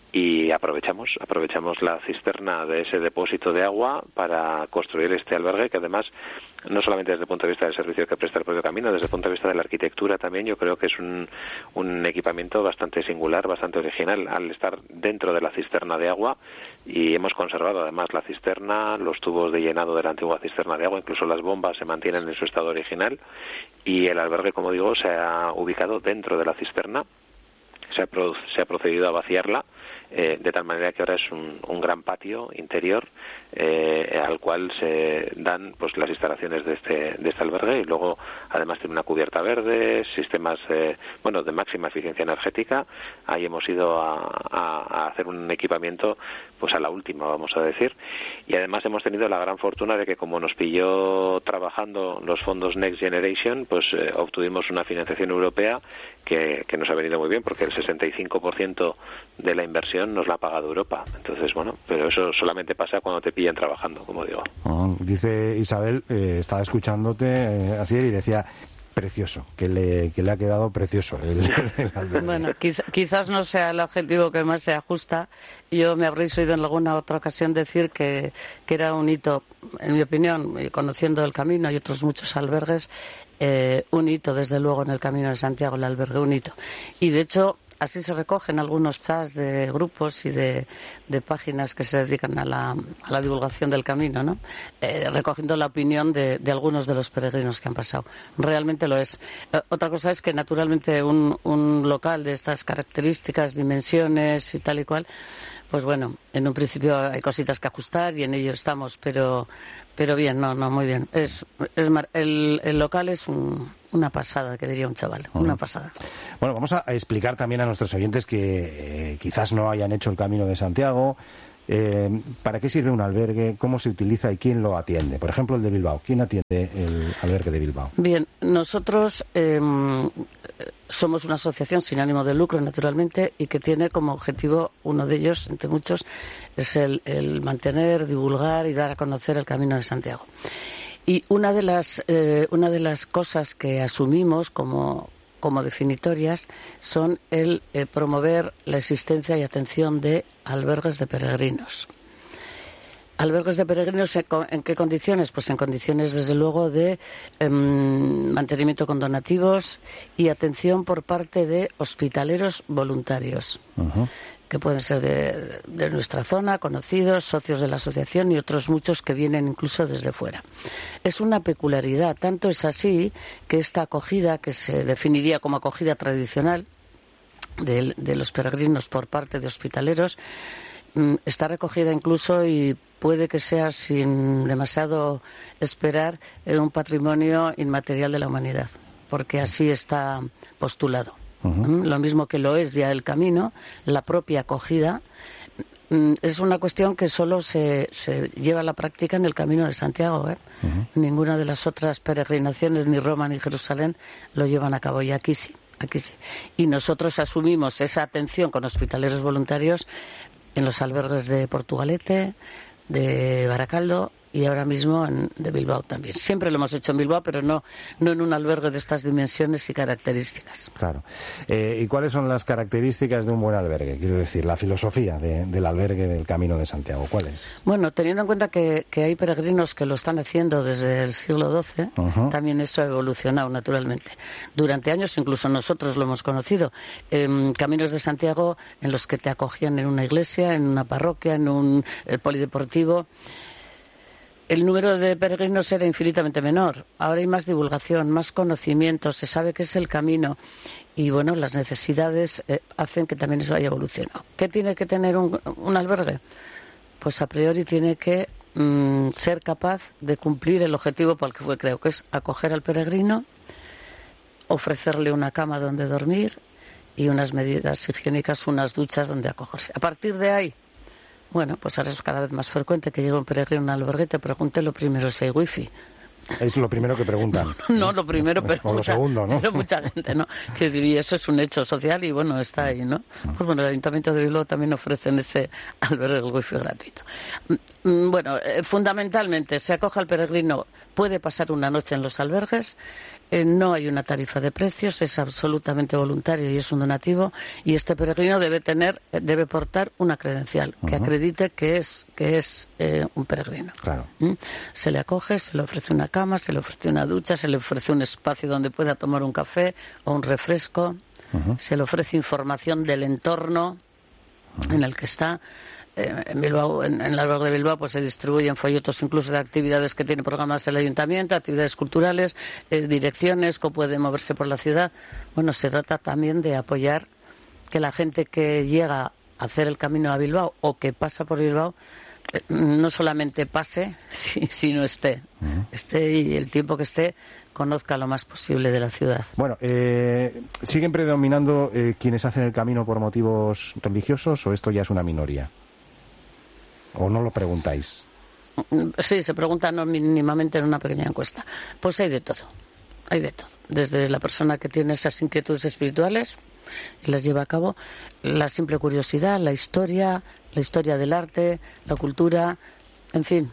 y aprovechamos aprovechamos la cisterna de ese depósito de agua para construir este albergue, que además no solamente desde el punto de vista del servicio que presta el propio camino, desde el punto de vista de la arquitectura también yo creo que es un, un equipamiento bastante singular, bastante original al estar dentro de la cisterna de agua, y hemos conservado además la cisterna, los tubos de llenado de la antigua cisterna de agua, incluso las bombas se mantienen en su estado original, y el albergue, como digo, se ha ubicado dentro de la cisterna, se ha, pro, se ha procedido a vaciarla Eh, de tal manera que ahora es un, un gran patio interior eh, al cual se dan pues las instalaciones de este de este albergue, y luego además tiene una cubierta verde, sistemas eh, bueno de máxima eficiencia energética. Ahí hemos ido a, a, a hacer un equipamiento pues a la última, vamos a decir, y además hemos tenido la gran fortuna de que como nos pilló trabajando los fondos Next Generation, pues eh, obtuvimos una financiación europea que, que nos ha venido muy bien, porque el sesenta y cinco por ciento de la inversión nos la ha pagado Europa. Entonces, bueno, pero eso solamente pasa cuando te pillan trabajando, como digo. Oh, dice Isabel, eh, estaba escuchándote eh, así y decía precioso, que le, que le ha quedado precioso el, el albergue. Bueno, quizá, quizás no sea el objetivo que más se ajusta. Yo me habréis oído en alguna otra ocasión decir que, que era un hito, en mi opinión, conociendo el camino y otros muchos albergues, eh, un hito, desde luego, en el Camino de Santiago, el albergue, un hito. Y, de hecho, así se recogen algunos chats de grupos y de, de páginas que se dedican a la, a la divulgación del camino, ¿no? Eh, recogiendo la opinión de, de algunos de los peregrinos que han pasado. Realmente lo es. Eh, otra cosa es que, naturalmente, un, un local de estas características, dimensiones y tal y cual, pues bueno, en un principio hay cositas que ajustar y en ello estamos, pero pero bien, no, no, muy bien. Es, es mar, el, el local es un, una pasada, que diría un chaval, uh-huh. Una pasada. Bueno, vamos a explicar también a nuestros oyentes que eh, quizás no hayan hecho el Camino de Santiago. Eh, ¿Para qué sirve un albergue? ¿Cómo se utiliza y quién lo atiende? Por ejemplo, el de Bilbao. ¿Quién atiende el albergue de Bilbao? Bien, nosotros eh, somos una asociación sin ánimo de lucro, naturalmente, y que tiene como objetivo, uno de ellos, entre muchos, es el, el mantener, divulgar y dar a conocer el Camino de Santiago. Y una de las, eh, una de las cosas que asumimos como como definitorias son el eh, promover la existencia y atención de albergues de peregrinos. ¿Albergues de peregrinos en qué condiciones? Pues en condiciones, desde luego, de eh, mantenimiento con donativos y atención por parte de hospitaleros voluntarios. Uh-huh. Que pueden ser de, de nuestra zona, conocidos, socios de la asociación y otros muchos que vienen incluso desde fuera. Es una peculiaridad, tanto es así que esta acogida, que se definiría como acogida tradicional de, de los peregrinos por parte de hospitaleros, está recogida incluso y puede que sea, sin demasiado esperar, un patrimonio inmaterial de la humanidad, porque así está postulado. Uh-huh. Lo mismo que lo es ya el camino, la propia acogida. Es una cuestión que solo se, se lleva a la práctica en el Camino de Santiago, ¿eh? Uh-huh. Ninguna de las otras peregrinaciones, ni Roma ni Jerusalén, lo llevan a cabo, y aquí sí, aquí sí. Y nosotros asumimos esa atención con hospitaleros voluntarios en los albergues de Portugalete, de Baracaldo y ahora mismo en, de Bilbao también. Siempre lo hemos hecho en Bilbao, pero no, no en un albergue de estas dimensiones y características. Claro. Eh, ¿Y cuáles son las características de un buen albergue? Quiero decir, la filosofía de, del albergue del Camino de Santiago, ¿cuál es? Bueno, teniendo en cuenta que, que hay peregrinos que lo están haciendo desde el siglo doce, uh-huh. también eso ha evolucionado naturalmente. Durante años incluso nosotros lo hemos conocido. Eh, caminos de Santiago en los que te acogían en una iglesia, en una parroquia, en un eh, polideportivo. El número de peregrinos era infinitamente menor. Ahora hay más divulgación, más conocimiento, se sabe qué es el camino y, bueno, las necesidades eh, hacen que también eso haya evolucionado. ¿Qué tiene que tener un, un albergue? Pues a priori tiene que mm, ser capaz de cumplir el objetivo para el que fue creado, que es acoger al peregrino, ofrecerle una cama donde dormir y unas medidas higiénicas, unas duchas donde acogerse. A partir de ahí, bueno, pues ahora es cada vez más frecuente que llegue un peregrino a un albergue y te pregunte lo primero si hay wifi. Es lo primero que preguntan. No, lo primero, pero, o mucha, lo segundo, ¿no? pero mucha gente, ¿no? Que diría, eso es un hecho social y, bueno, está ahí, ¿no? Pues bueno, el Ayuntamiento de Bilbao también ofrece en ese albergue el wifi gratuito. Bueno, eh, fundamentalmente, se acoge al peregrino, puede pasar una noche en los albergues. Eh, no hay una tarifa de precios, es absolutamente voluntario y es un donativo, y este peregrino debe tener, debe portar una credencial que uh-huh. acredite que es que es eh, un peregrino. Claro. ¿Mm? Se le acoge, se le ofrece una cama, se le ofrece una ducha, se le ofrece un espacio donde pueda tomar un café o un refresco, uh-huh. se le ofrece información del entorno uh-huh. en el que está. En Bilbao, en, en el albergue de Bilbao, pues se distribuyen folletos incluso de actividades que tiene programadas el ayuntamiento, actividades culturales, eh, direcciones, cómo puede moverse por la ciudad. Bueno, se trata también de apoyar que la gente que llega a hacer el camino a Bilbao o que pasa por Bilbao eh, no solamente pase, si, sino esté. Uh-huh. Esté y el tiempo que esté conozca lo más posible de la ciudad. Bueno, eh, ¿siguen predominando eh, quienes hacen el camino por motivos religiosos o esto ya es una minoría? ¿O no lo preguntáis? Sí, se pregunta no mínimamente en una pequeña encuesta. Pues hay de todo, hay de todo. Desde la persona que tiene esas inquietudes espirituales y las lleva a cabo, la simple curiosidad, la historia, la historia del arte, la cultura, en fin,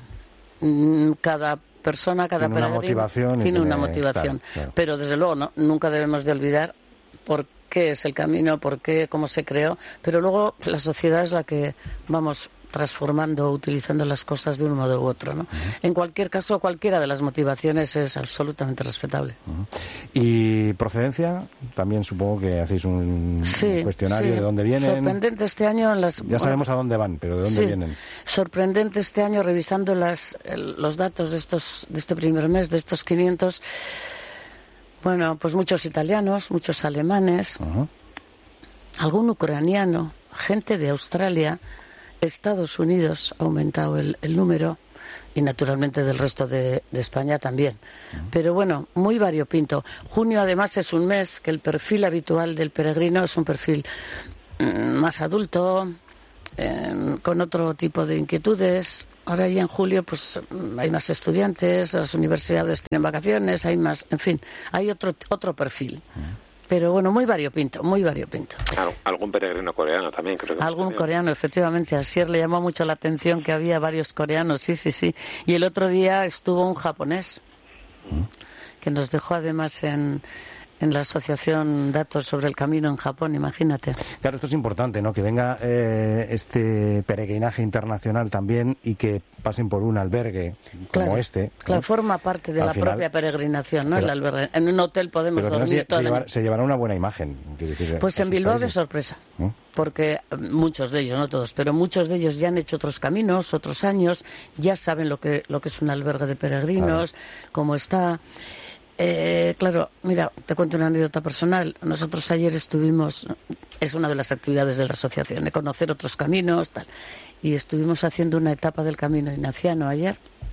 cada persona, cada tiene una motivación tiene, tiene una motivación. Claro, claro. Pero desde luego no, nunca debemos de olvidar por qué es el camino, por qué, cómo se creó, pero luego la sociedad es la que vamos transformando, utilizando las cosas de un modo u otro, ¿no? Uh-huh. En cualquier caso, cualquiera de las motivaciones es absolutamente respetable. Uh-huh. ¿Y procedencia? También supongo que hacéis un, sí, un cuestionario sí. de dónde vienen. Sorprendente este año en las... Ya sabemos bueno, a dónde van, pero ¿de dónde sí. vienen? Sorprendente este año revisando las, el, los datos de estos de este primer mes, de estos quinientos. Bueno, pues muchos italianos, muchos alemanes, uh-huh. algún ucraniano, gente de Australia. Estados Unidos ha aumentado el, el número y naturalmente del resto de, de España también. Uh-huh. Pero bueno, muy variopinto. Junio además es un mes que el perfil habitual del peregrino es un perfil mm, más adulto, eh, con otro tipo de inquietudes. Ahora ya en julio pues hay más estudiantes, las universidades tienen vacaciones, hay más, en fin, hay otro otro perfil. Uh-huh. Pero bueno, muy variopinto, muy variopinto. Algún peregrino coreano también, creo que. Algún coreano, efectivamente. A Sier le llamó mucho la atención que había varios coreanos, sí, sí, sí. Y el otro día estuvo un japonés, que nos dejó además en, en la asociación datos sobre el camino en Japón, imagínate. Claro, esto es importante, ¿no? Que venga eh, este peregrinaje internacional también y que pasen por un albergue como claro, este. Claro, ¿no? forma parte de al la final, propia peregrinación, ¿no? Pero, el albergue. En un hotel podemos pero dormir se, todo se, el llevar, año. se llevará una buena imagen. Decir, pues en Bilbao países. De sorpresa. ¿Eh? Porque muchos de ellos, no todos, pero muchos de ellos ya han hecho otros caminos, otros años, ya saben lo que, lo que es un albergue de peregrinos, claro. Cómo está. Eh, claro, mira, te cuento una anécdota personal. Nosotros ayer estuvimos, es una de las actividades de la asociación, de conocer otros caminos, tal. y estuvimos haciendo una etapa del Camino Ignaciano ayer.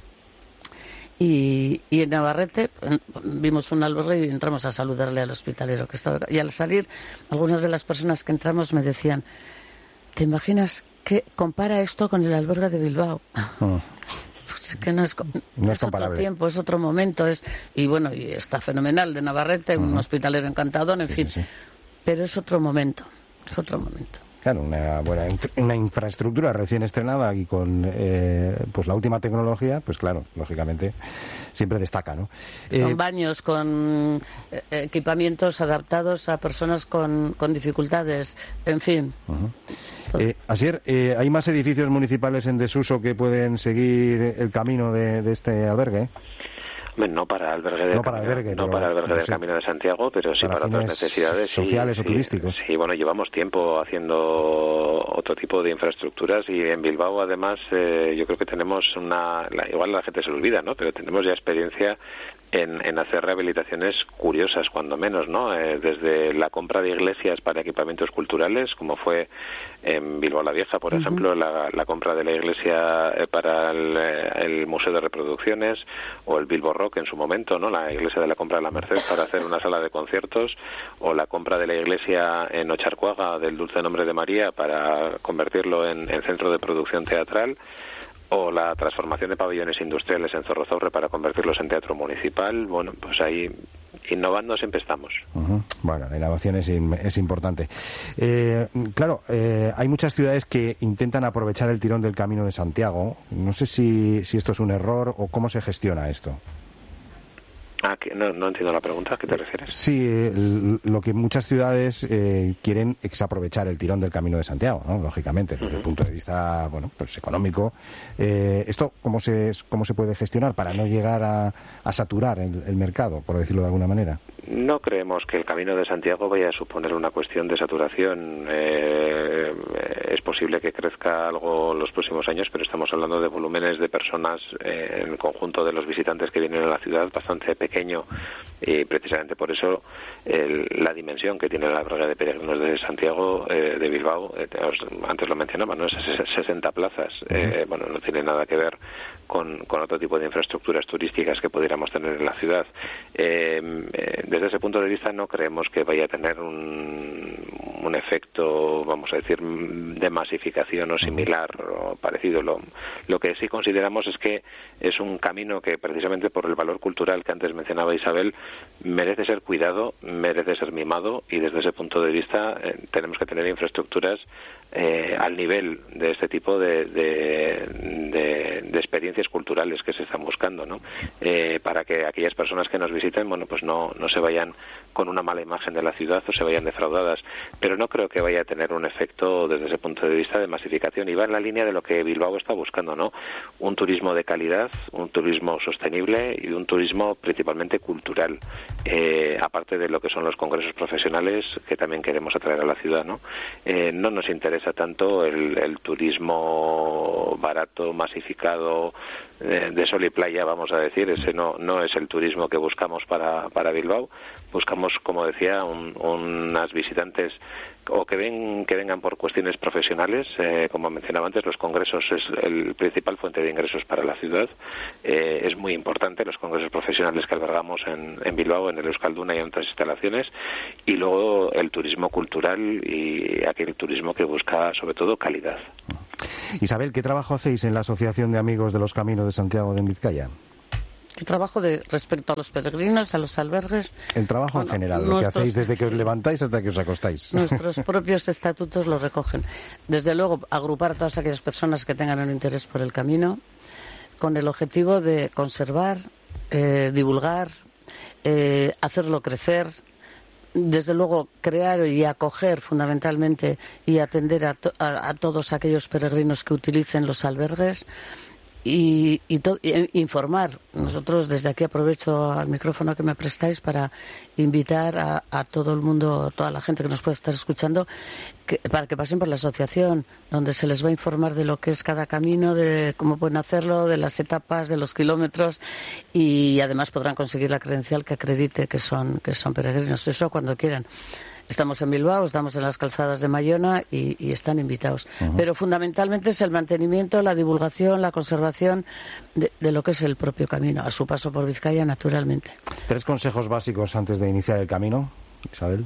Y, y en Navarrete vimos un albergue y entramos a saludarle al hospitalero que estaba. Y al salir, algunas de las personas que entramos me decían: ¿te imaginas que compara esto con el albergue de Bilbao? Oh. Pues que no es, no es, es otro tiempo, es otro momento. Es, y bueno, y está fenomenal de Navarrete, uh-huh. un hospitalero encantador, en sí, fin. Sí, sí. Pero es otro momento, es otro momento. Claro, una buena una infraestructura recién estrenada y con eh, pues la última tecnología, pues claro, lógicamente siempre destaca, ¿no? Con eh, baños, con eh, equipamientos adaptados a personas con, con dificultades, en fin. Uh-huh. Eh, Asier, eh, ¿hay más edificios municipales en desuso que pueden seguir el camino de, de este albergue? No para albergue del, no para camino, albergue, no para albergue del sí. Camino de Santiago, pero sí para, para otras necesidades sociales sí, o sí, turísticos. Sí, bueno, llevamos tiempo haciendo otro tipo de infraestructuras y en Bilbao además eh, yo creo que tenemos una, la, igual la gente se lo olvida, ¿no? Pero tenemos ya experiencia en, en hacer rehabilitaciones curiosas, cuando menos, ¿no? Eh, desde la compra de iglesias para equipamientos culturales, como fue en Bilbao la Vieja, por uh-huh. ejemplo, la, la compra de la iglesia para el, el Museo de Reproducciones, o el Bilbo Rock en su momento, ¿no? La iglesia de la Compra de la Merced para hacer una sala de conciertos, o la compra de la iglesia en Ocharcuaga del Dulce Nombre de María para convertirlo en, en centro de producción teatral, o la transformación de pabellones industriales en Zorrozaurre para convertirlos en teatro municipal. Bueno, pues ahí innovando siempre estamos. Uh-huh. Bueno, la innovación es, es importante. Eh, claro, eh, hay muchas ciudades que intentan aprovechar el tirón del Camino de Santiago. No sé si, si esto es un error o cómo se gestiona esto. Ah, que no, no entiendo la pregunta. ¿A qué te refieres? Sí, eh, lo que muchas ciudades eh, quieren es aprovechar el tirón del Camino de Santiago, ¿no? Lógicamente, desde uh-huh. el punto de vista, bueno, pues económico. Eh, ¿Esto cómo se cómo se puede gestionar para no llegar a, a saturar el, el mercado, por decirlo de alguna manera? No creemos que el Camino de Santiago vaya a suponer una cuestión de saturación. Eh, es posible que crezca algo en los próximos años, pero estamos hablando de volúmenes de personas eh, en el conjunto de los visitantes que vienen a la ciudad bastante pequeño, y precisamente por eso el, la dimensión que tiene la albergue de peregrinos de Santiago, eh, de Bilbao, eh, antes lo mencionaba, ¿no? Es sesenta plazas. Eh, bueno, no tiene nada que ver con, con otro tipo de infraestructuras turísticas que pudiéramos tener en la ciudad. Eh, eh, desde ese punto de vista no creemos que vaya a tener un, un efecto, vamos a decir, de masificación o similar o parecido. Lo, lo que sí consideramos es que es un camino que, precisamente por el valor cultural que antes mencionaba Isabel, merece ser cuidado, merece ser mimado, y desde ese punto de vista eh, tenemos que tener infraestructuras eh, al nivel de este tipo de, de, de, de experiencias culturales que se están buscando, ¿no? Eh, para que aquellas personas que nos visiten, bueno, pues no, no se vayan con una mala imagen de la ciudad o se vayan defraudadas. Pero no creo que vaya a tener un efecto desde ese punto de vista de masificación, y va en la línea de lo que Bilbao está buscando, ¿no? Un turismo de calidad, un turismo sostenible y un turismo principalmente cultural, eh, aparte de lo que son los congresos profesionales que también queremos atraer a la ciudad, ¿no? Eh, no nos interesa tanto el, el turismo barato, masificado, eh, de sol y playa, vamos a decir. Ese no, no es el turismo que buscamos para, para Bilbao. Buscamos, como decía, un, unas visitantes o que ven que vengan por cuestiones profesionales. Eh, como mencionaba antes, los congresos es el principal fuente de ingresos para la ciudad. Eh, es muy importante los congresos profesionales que albergamos en, en Bilbao, en el Euskalduna y en otras instalaciones, y luego el turismo cultural y aquel turismo que busca sobre todo calidad. Isabel, ¿qué trabajo hacéis en la Asociación de Amigos de los Caminos de Santiago de Vizcaya? El trabajo de respecto a los peregrinos, a los albergues. El trabajo bueno, en general, lo que hacéis desde que os levantáis hasta que os acostáis. Nuestros propios estatutos lo recogen. Desde luego, agrupar a todas aquellas personas que tengan un interés por el camino, con el objetivo de conservar, eh, divulgar, eh, hacerlo crecer. Desde luego, crear y acoger fundamentalmente y atender a, to a, a todos aquellos peregrinos que utilicen los albergues. Y, y, y informar. Nosotros desde aquí aprovecho al micrófono que me prestáis para invitar a, a todo el mundo, toda la gente que nos puede estar escuchando, que, para que pasen por la asociación, donde se les va a informar de lo que es cada camino, de cómo pueden hacerlo, de las etapas, de los kilómetros, y además podrán conseguir la credencial que acredite que son, que son peregrinos. Eso cuando quieran. estamos en Bilbao, estamos en las calzadas de Mallona y, y están invitados. Uh-huh. Pero fundamentalmente es el mantenimiento, la divulgación, la conservación de, de lo que es el propio camino, a su paso por Vizcaya, naturalmente. Tres consejos básicos antes de iniciar el camino, Isabel.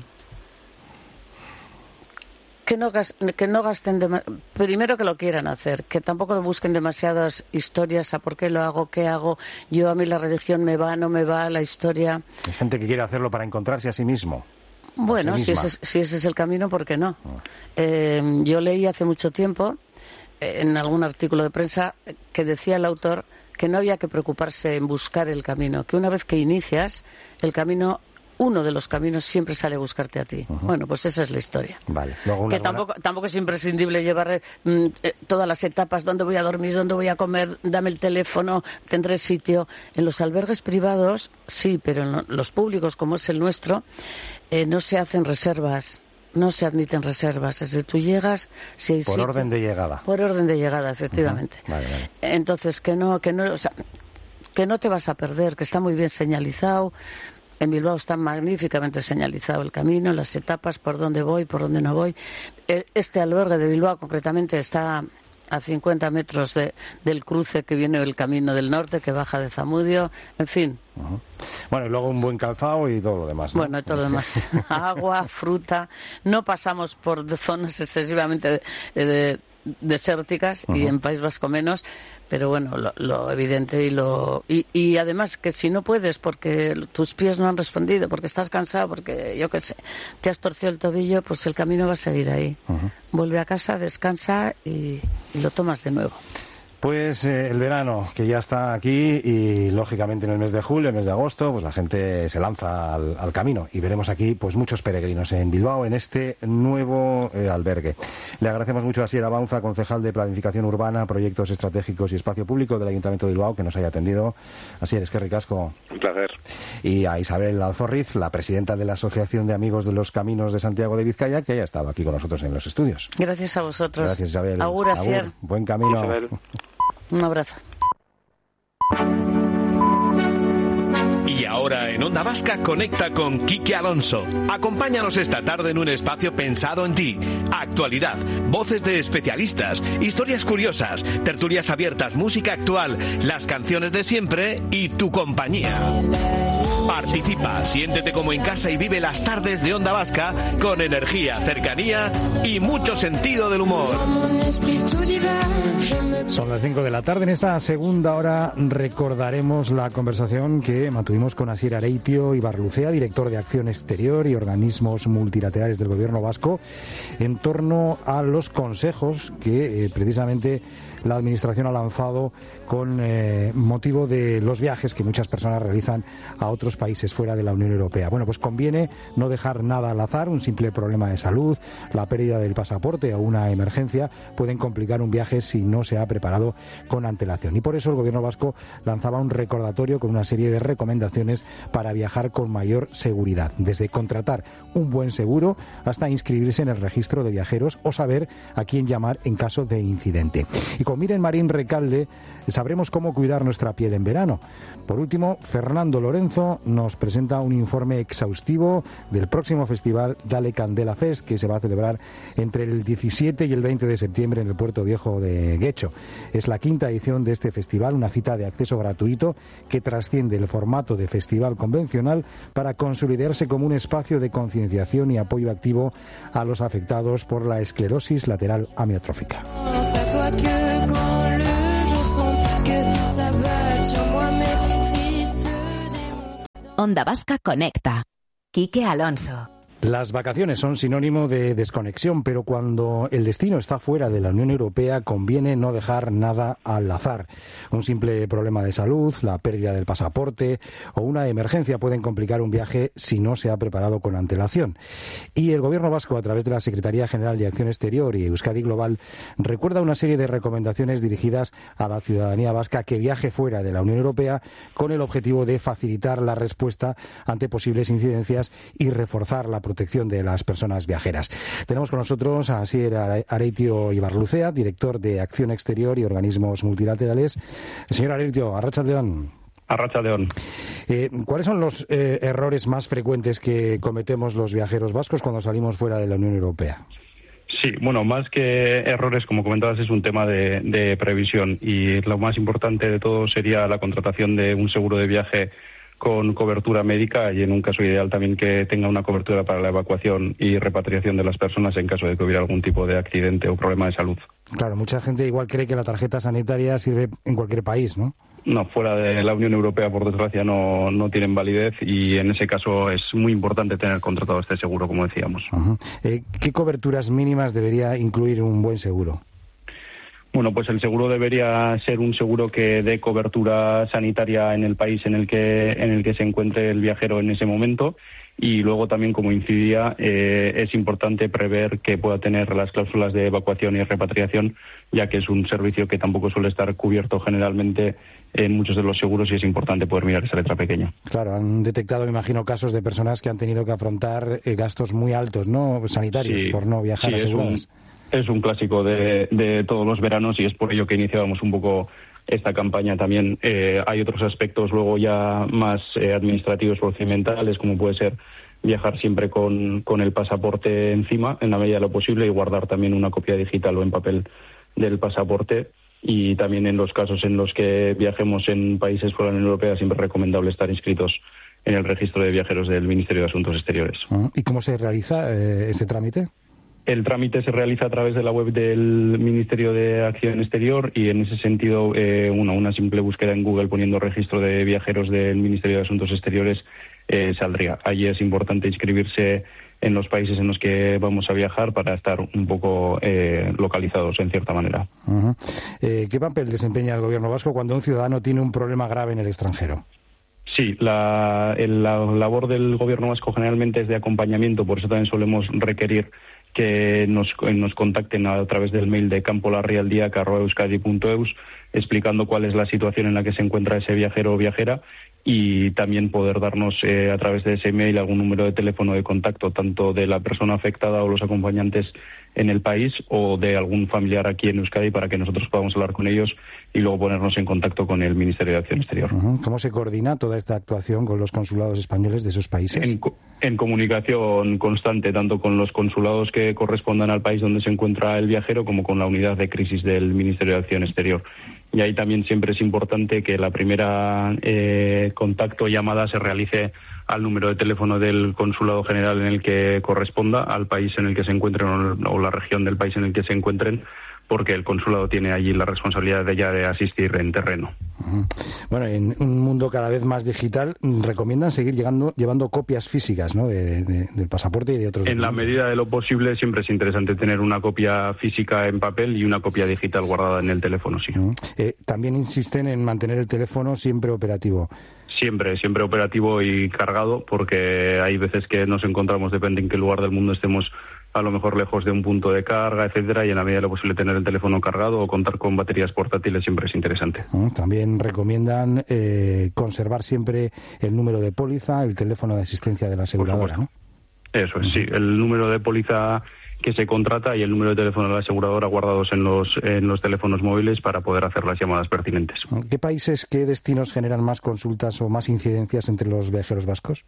Que no, que no gasten, dema- primero que lo quieran hacer, que tampoco busquen demasiadas historias a por qué lo hago, qué hago, yo a mí la religión me va, no me va, la historia. Hay gente que quiere hacerlo para encontrarse a sí mismo. Bueno, sí si ese, si ese es el camino, ¿por qué no? Oh. Eh, yo leí hace mucho tiempo, eh, en algún artículo de prensa, que decía el autor que no había que preocuparse en buscar el camino, que una vez que inicias el camino, uno de los caminos siempre sale a buscarte a ti. Uh-huh. Bueno, pues esa es la historia. Vale. Luego que tampoco, tampoco es imprescindible llevar mm, eh, todas las etapas, dónde voy a dormir, dónde voy a comer, dame el teléfono, tendré sitio. En los albergues privados, sí, pero en los públicos, como es el nuestro, eh, no se hacen reservas. No se admiten reservas. Desde tú llegas, si hay Por sitio, orden de llegada. Por orden de llegada, efectivamente. Uh-huh. Vale, vale. Entonces, que no, que no, o sea, que no te vas a perder, que está muy bien señalizado. En Bilbao está magníficamente señalizado el camino, las etapas, por dónde voy, por dónde no voy. Este albergue de Bilbao, concretamente, está a cincuenta metros de, del cruce que viene el camino del norte, que baja de Zamudio, en fin. Uh-huh. Bueno, y luego un buen calzado y todo lo demás, ¿no? Bueno, y todo lo demás. Agua, fruta. No pasamos por zonas excesivamente de, de, desérticas, uh-huh. y en País Vasco menos, pero bueno, lo, lo evidente y lo y, y además que si no puedes porque tus pies no han respondido, porque estás cansado, porque yo qué sé, te has torcido el tobillo, pues el camino va a seguir ahí. Uh-huh. Vuelve a casa, descansa y, y lo tomas de nuevo. Pues eh, el verano, que ya está aquí, y lógicamente en el mes de julio, el mes de agosto, pues la gente se lanza al, al camino y veremos aquí pues muchos peregrinos en Bilbao en este nuevo eh, albergue. Le agradecemos mucho a Asier Abaunza, concejal de Planificación Urbana, Proyectos Estratégicos y Espacio Público del Ayuntamiento de Bilbao, que nos haya atendido. Asier, es que ricasco. Un placer. Y a Isabel Alzorriz, la presidenta de la Asociación de Amigos de los Caminos de Santiago de Vizcaya, que haya estado aquí con nosotros en los estudios. Gracias a vosotros. Gracias, Isabel. Agur, Asier. Agur. Buen camino. Isabel. Un abrazo. Y ahora en Onda Vasca conecta con Quique Alonso. Acompáñanos esta tarde en un espacio pensado en ti. Actualidad, voces de especialistas, historias curiosas, tertulias abiertas, música actual, las canciones de siempre y tu compañía. Participa, siéntete como en casa y vive las tardes de Onda Vasca con energía, cercanía y mucho sentido del humor. Son las cinco de la tarde. En esta segunda hora recordaremos la conversación que mantuvimos con Asier Areitio Ibarlucea, director de Acción Exterior y Organismos Multilaterales del Gobierno Vasco, en torno a los consejos que eh, precisamente la Administración ha lanzado con eh, motivo de los viajes que muchas personas realizan a otros países fuera de la Unión Europea. Bueno, pues conviene no dejar nada al azar. Un simple problema de salud, la pérdida del pasaporte o una emergencia pueden complicar un viaje si no se ha preparado con antelación. Y por eso el Gobierno vasco lanzaba un recordatorio con una serie de recomendaciones para viajar con mayor seguridad, desde contratar un buen seguro hasta inscribirse en el registro de viajeros o saber a quién llamar en caso de incidente. Y con Miren Marín Recalde sabremos cómo cuidar nuestra piel en verano. Por último, Fernando Lorenzo nos presenta un informe exhaustivo del próximo festival Dale Candela Fest, que se va a celebrar entre el diecisiete y el veinte de septiembre en el Puerto Viejo de Guecho. Es la quinta edición de este festival, una cita de acceso gratuito que trasciende el formato de festival convencional para consolidarse como un espacio de concienciación y apoyo activo a los afectados por la esclerosis lateral amiotrófica. Onda Vasca Conecta. Quique Alonso. Las vacaciones son sinónimo de desconexión, pero cuando el destino está fuera de la Unión Europea conviene no dejar nada al azar. Un simple problema de salud, la pérdida del pasaporte o una emergencia pueden complicar un viaje si no se ha preparado con antelación. Y el Gobierno vasco, a través de la Secretaría General de Acción Exterior y Euskadi Global, recuerda una serie de recomendaciones dirigidas a la ciudadanía vasca que viaje fuera de la Unión Europea con el objetivo de facilitar la respuesta ante posibles incidencias y reforzar la protección de las personas viajeras. Tenemos con nosotros a Asier Areitio Ibarlucea, director de Acción Exterior y Organismos Multilaterales. Señor Areitio, arratsaldeon. Arratsaldeon. Eh, ¿Cuáles son los eh, errores más frecuentes que cometemos los viajeros vascos cuando salimos fuera de la Unión Europea? Sí, bueno, más que errores, como comentabas, es un tema de, de previsión, y lo más importante de todo sería la contratación de un seguro de viaje con cobertura médica, y en un caso ideal también que tenga una cobertura para la evacuación y repatriación de las personas en caso de que hubiera algún tipo de accidente o problema de salud. Claro, mucha gente igual cree que la tarjeta sanitaria sirve en cualquier país, ¿no? No, fuera de la Unión Europea, por desgracia, no, no tienen validez, y en ese caso es muy importante tener contratado este seguro, como decíamos. Uh-huh. Eh, ¿Qué coberturas mínimas debería incluir un buen seguro? Bueno, pues el seguro debería ser un seguro que dé cobertura sanitaria en el país en el que en el que se encuentre el viajero en ese momento, y luego también, como incidía, eh, es importante prever que pueda tener las cláusulas de evacuación y repatriación, ya que es un servicio que tampoco suele estar cubierto generalmente en muchos de los seguros, y es importante poder mirar esa letra pequeña. Claro, han detectado, me imagino, casos de personas que han tenido que afrontar eh, gastos muy altos, ¿no?, sanitarios, sí, por no viajar sí, aseguradas. Es un clásico de, de todos los veranos, y es por ello que iniciábamos un poco esta campaña también. Eh, hay otros aspectos luego ya más eh, administrativos, procedimentales, como puede ser viajar siempre con, con el pasaporte encima, en la medida de lo posible, y guardar también una copia digital o en papel del pasaporte. Y también en los casos en los que viajemos en países fuera de la Unión Europea, siempre es recomendable estar inscritos en el registro de viajeros del Ministerio de Asuntos Exteriores. ¿Y cómo se realiza eh, este trámite? El trámite se realiza a través de la web del Ministerio de Acción Exterior, y en ese sentido eh, una, una simple búsqueda en Google poniendo registro de viajeros del Ministerio de Asuntos Exteriores eh, saldría. Allí es importante inscribirse en los países en los que vamos a viajar para estar un poco eh, localizados en cierta manera. Uh-huh. Eh, ¿Qué papel desempeña el gobierno vasco cuando un ciudadano tiene un problema grave en el extranjero? Sí, la, el, la labor del gobierno vasco generalmente es de acompañamiento, por eso también solemos requerir que nos, nos contacten a través del mail de campolarrialdiac arroba euskadi punto eus, explicando cuál es la situación en la que se encuentra ese viajero o viajera, y también poder darnos eh, a través de ese mail algún número de teléfono de contacto, tanto de la persona afectada o los acompañantes en el país, o de algún familiar aquí en Euskadi, para que nosotros podamos hablar con ellos y luego ponernos en contacto con el Ministerio de Acción Exterior. Uh-huh. ¿Cómo se coordina toda esta actuación con los consulados españoles de esos países? En, en comunicación constante, tanto con los consulados que correspondan al país donde se encuentra el viajero, como con la unidad de crisis del Ministerio de Acción Exterior. Y ahí también siempre es importante que la primera eh, contacto o llamada se realice al número de teléfono del consulado general en el que corresponda, al país en el que se encuentren o, o la región del país en el que se encuentren, porque el consulado tiene allí la responsabilidad de ya de asistir en terreno. Uh-huh. Bueno, en un mundo cada vez más digital, recomiendan seguir llegando, llevando copias físicas, ¿no?, de, de, del pasaporte y de otros En documentos. la medida de lo posible siempre es interesante tener una copia física en papel y una copia digital guardada en el teléfono, sí. Uh-huh. Eh, también insisten en mantener el teléfono siempre operativo. Siempre, siempre operativo y cargado, porque hay veces que nos encontramos, depende en qué lugar del mundo estemos, a lo mejor lejos de un punto de carga, etcétera, y en la medida de lo posible tener el teléfono cargado o contar con baterías portátiles siempre es interesante. También recomiendan eh, conservar siempre el número de póliza, el teléfono de asistencia de la aseguradora, ¿no? Eso es, sí, el número de póliza que se contrata y el número de teléfono de la aseguradora guardados en los en los teléfonos móviles para poder hacer las llamadas pertinentes. ¿Qué países, qué destinos generan más consultas o más incidencias entre los viajeros vascos?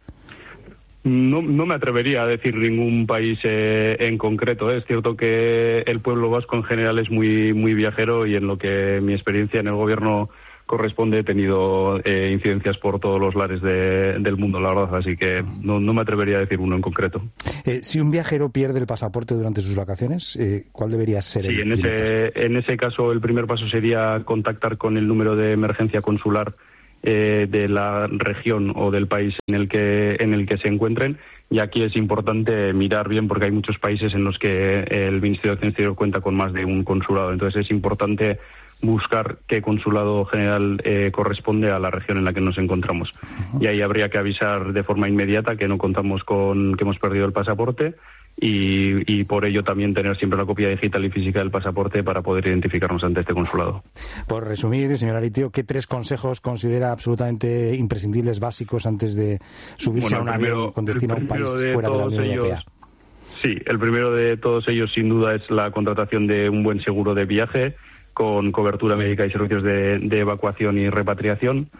No, no me atrevería a decir ningún país eh, en concreto. Es cierto que el pueblo vasco en general es muy muy viajero, y en lo que mi experiencia en el gobierno corresponde he tenido eh, incidencias por todos los lares de, del mundo, la verdad, así que no, no me atrevería a decir uno en concreto. Eh, si un viajero pierde el pasaporte durante sus vacaciones, eh, ¿cuál debería ser el sí, en primer ese, paso? en ese caso el primer paso sería contactar con el número de emergencia consular eh, de la región o del país en el que en el que se encuentren, y aquí es importante mirar bien, porque hay muchos países en los que el Ministerio de Acción Exterior cuenta con más de un consulado, entonces es importante buscar qué consulado general eh, corresponde a la región en la que nos encontramos. Uh-huh. Y ahí habría que avisar de forma inmediata que no contamos con, que hemos perdido el pasaporte, y, y por ello también tener siempre una copia digital y física del pasaporte para poder identificarnos ante este consulado. Por resumir, señor Aritio, ¿qué tres consejos considera absolutamente imprescindibles, básicos, antes de subirse bueno, a un primero, avión con destino a un país de fuera de la Unión ellos, Europea? Sí, el primero de todos ellos sin duda es la contratación de un buen seguro de viaje con cobertura médica y servicios de, de evacuación y repatriación.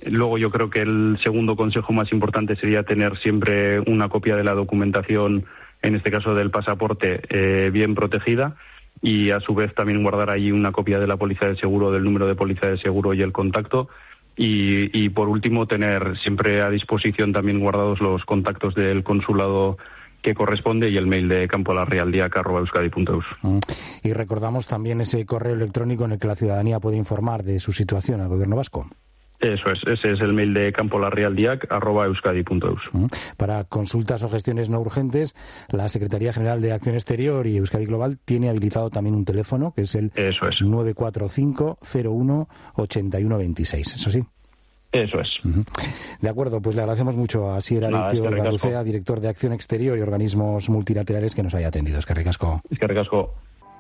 Luego yo creo que el segundo consejo más importante sería tener siempre una copia de la documentación, en este caso del pasaporte, eh, bien protegida, y a su vez también guardar ahí una copia de la póliza de seguro, del número de póliza de seguro y el contacto. Y, y por último, tener siempre a disposición también guardados los contactos del consulado que corresponde y el mail de campolarrealdiac arroba euskadi punto eus. Y recordamos también ese correo electrónico en el que la ciudadanía puede informar de su situación al gobierno vasco. Eso es, ese es el mail de campolarrealdiac arroba euskadi punto eus. Para consultas o gestiones no urgentes, la Secretaría General de Acción Exterior y Euskadi Global tiene habilitado también un teléfono, que es el Eso es. nueve cuatro cinco cero uno ocho uno dos seis. ¿Eso sí? Eso es. Uh-huh. De acuerdo, pues le agradecemos mucho a Asier Aritio Garrucea, director de Acción Exterior y Organismos Multilaterales, que nos haya atendido. Eskerrik asko. Eskerrik asko.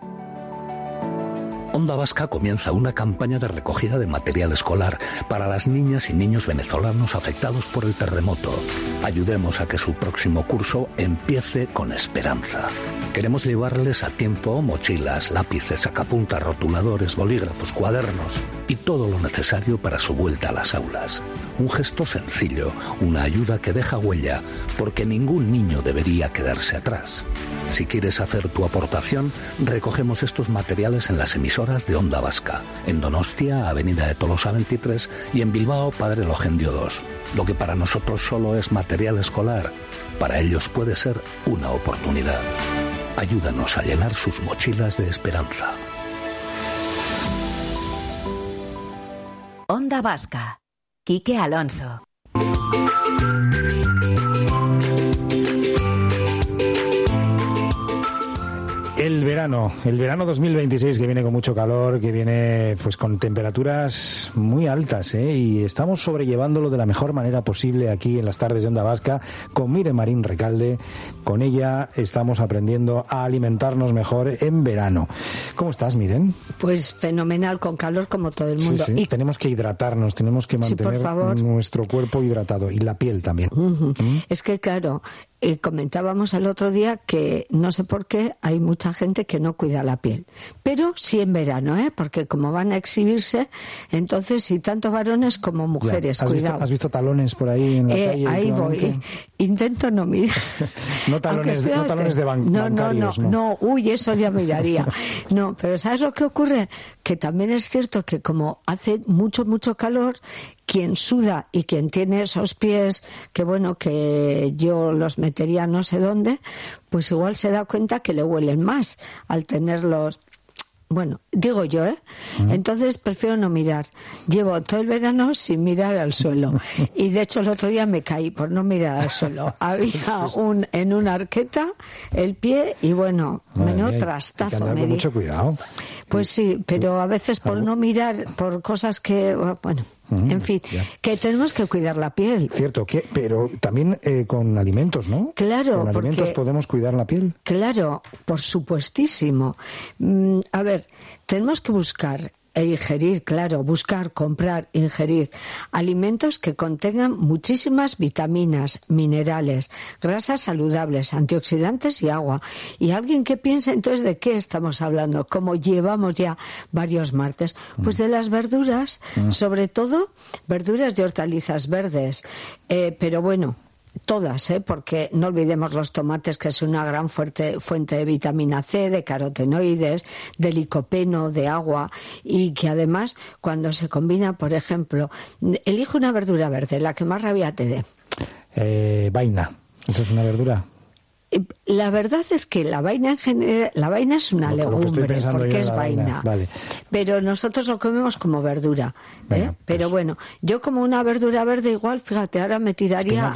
Onda Vasca comienza una campaña de recogida de material escolar para las niñas y niños venezolanos afectados por el terremoto. Ayudemos a que su próximo curso empiece con esperanza. Queremos llevarles a tiempo mochilas, lápices, sacapuntas, rotuladores, bolígrafos, cuadernos y todo lo necesario para su vuelta a las aulas. Un gesto sencillo, una ayuda que deja huella, porque ningún niño debería quedarse atrás. Si quieres hacer tu aportación, recogemos estos materiales en las emisoras de Onda Vasca, en Donostia, Avenida de Tolosa veintitrés, y en Bilbao, Padre Logendio dos. Lo que para nosotros solo es material escolar, para ellos puede ser una oportunidad. Ayúdanos a llenar sus mochilas de esperanza. Onda Vasca. Quique Alonso. El verano, el verano dos mil veintiséis, que viene con mucho calor, que viene pues con temperaturas muy altas, ¿eh? Y estamos sobrellevándolo de la mejor manera posible aquí en las tardes de Onda Vasca con Miren Marín Recalde. Con ella estamos aprendiendo a alimentarnos mejor en verano. ¿Cómo estás, Miren? Pues fenomenal, con calor como todo el mundo. Sí, sí. Y tenemos que hidratarnos, tenemos que mantener sí, por favor. nuestro cuerpo hidratado y la piel también. Uh-huh. ¿Mm? Es que claro, eh, comentábamos el otro día que no sé por qué hay mucha gente que no cuida la piel, pero sí en verano, ¿eh? Porque como van a exhibirse, entonces sí, tanto varones como mujeres. ¿Has cuidado. Visto, ¿Has visto talones por ahí en la eh, calle? Ahí voy. Intento no mirar. no, talones, no talones de ban- no, bancarios. No, no, no, no, uy, eso ya miraría. No, pero ¿sabes lo que ocurre? Que también es cierto que como hace mucho, mucho calor, quien suda y quien tiene esos pies, que bueno, que yo los metería no sé dónde, pues igual se da cuenta que le huelen más al tenerlos. Bueno, digo yo, ¿eh? Uh-huh. Entonces prefiero no mirar. Llevo todo el verano sin mirar al suelo. Y de hecho el otro día me caí por no mirar al suelo. Había un en una arqueta el pie y bueno, menudo trastazo. Hay que andar con mucho cuidado. Pues sí, pero a veces por no mirar, por cosas que, bueno... En fin, yeah. que tenemos que cuidar la piel. Cierto, que, pero también eh, con alimentos, ¿no? Claro. Con alimentos porque, podemos cuidar la piel. Claro, por supuestísimo. Mm, a ver, tenemos que buscar e ingerir, claro, buscar, comprar, ingerir alimentos que contengan muchísimas vitaminas, minerales, grasas saludables, antioxidantes y agua. Y alguien que piensa entonces de qué estamos hablando, como llevamos ya varios martes, pues de las verduras, mm. sobre todo verduras y hortalizas verdes, eh, pero bueno, todas, ¿eh? Porque no olvidemos los tomates, que es una gran fuerte fuente de vitamina C, de carotenoides, de licopeno, de agua, y que además cuando se combina, por ejemplo, elige una verdura verde, la que más rabia te dé. Eh, vaina, ¿esa es una verdura? La verdad es que la vaina en general, la vaina es una lo, legumbre, lo porque es vaina. vaina. Vale. Pero nosotros lo comemos como verdura. Venga, ¿eh? Pero pues... bueno, yo como una verdura verde igual, fíjate, ahora me tiraría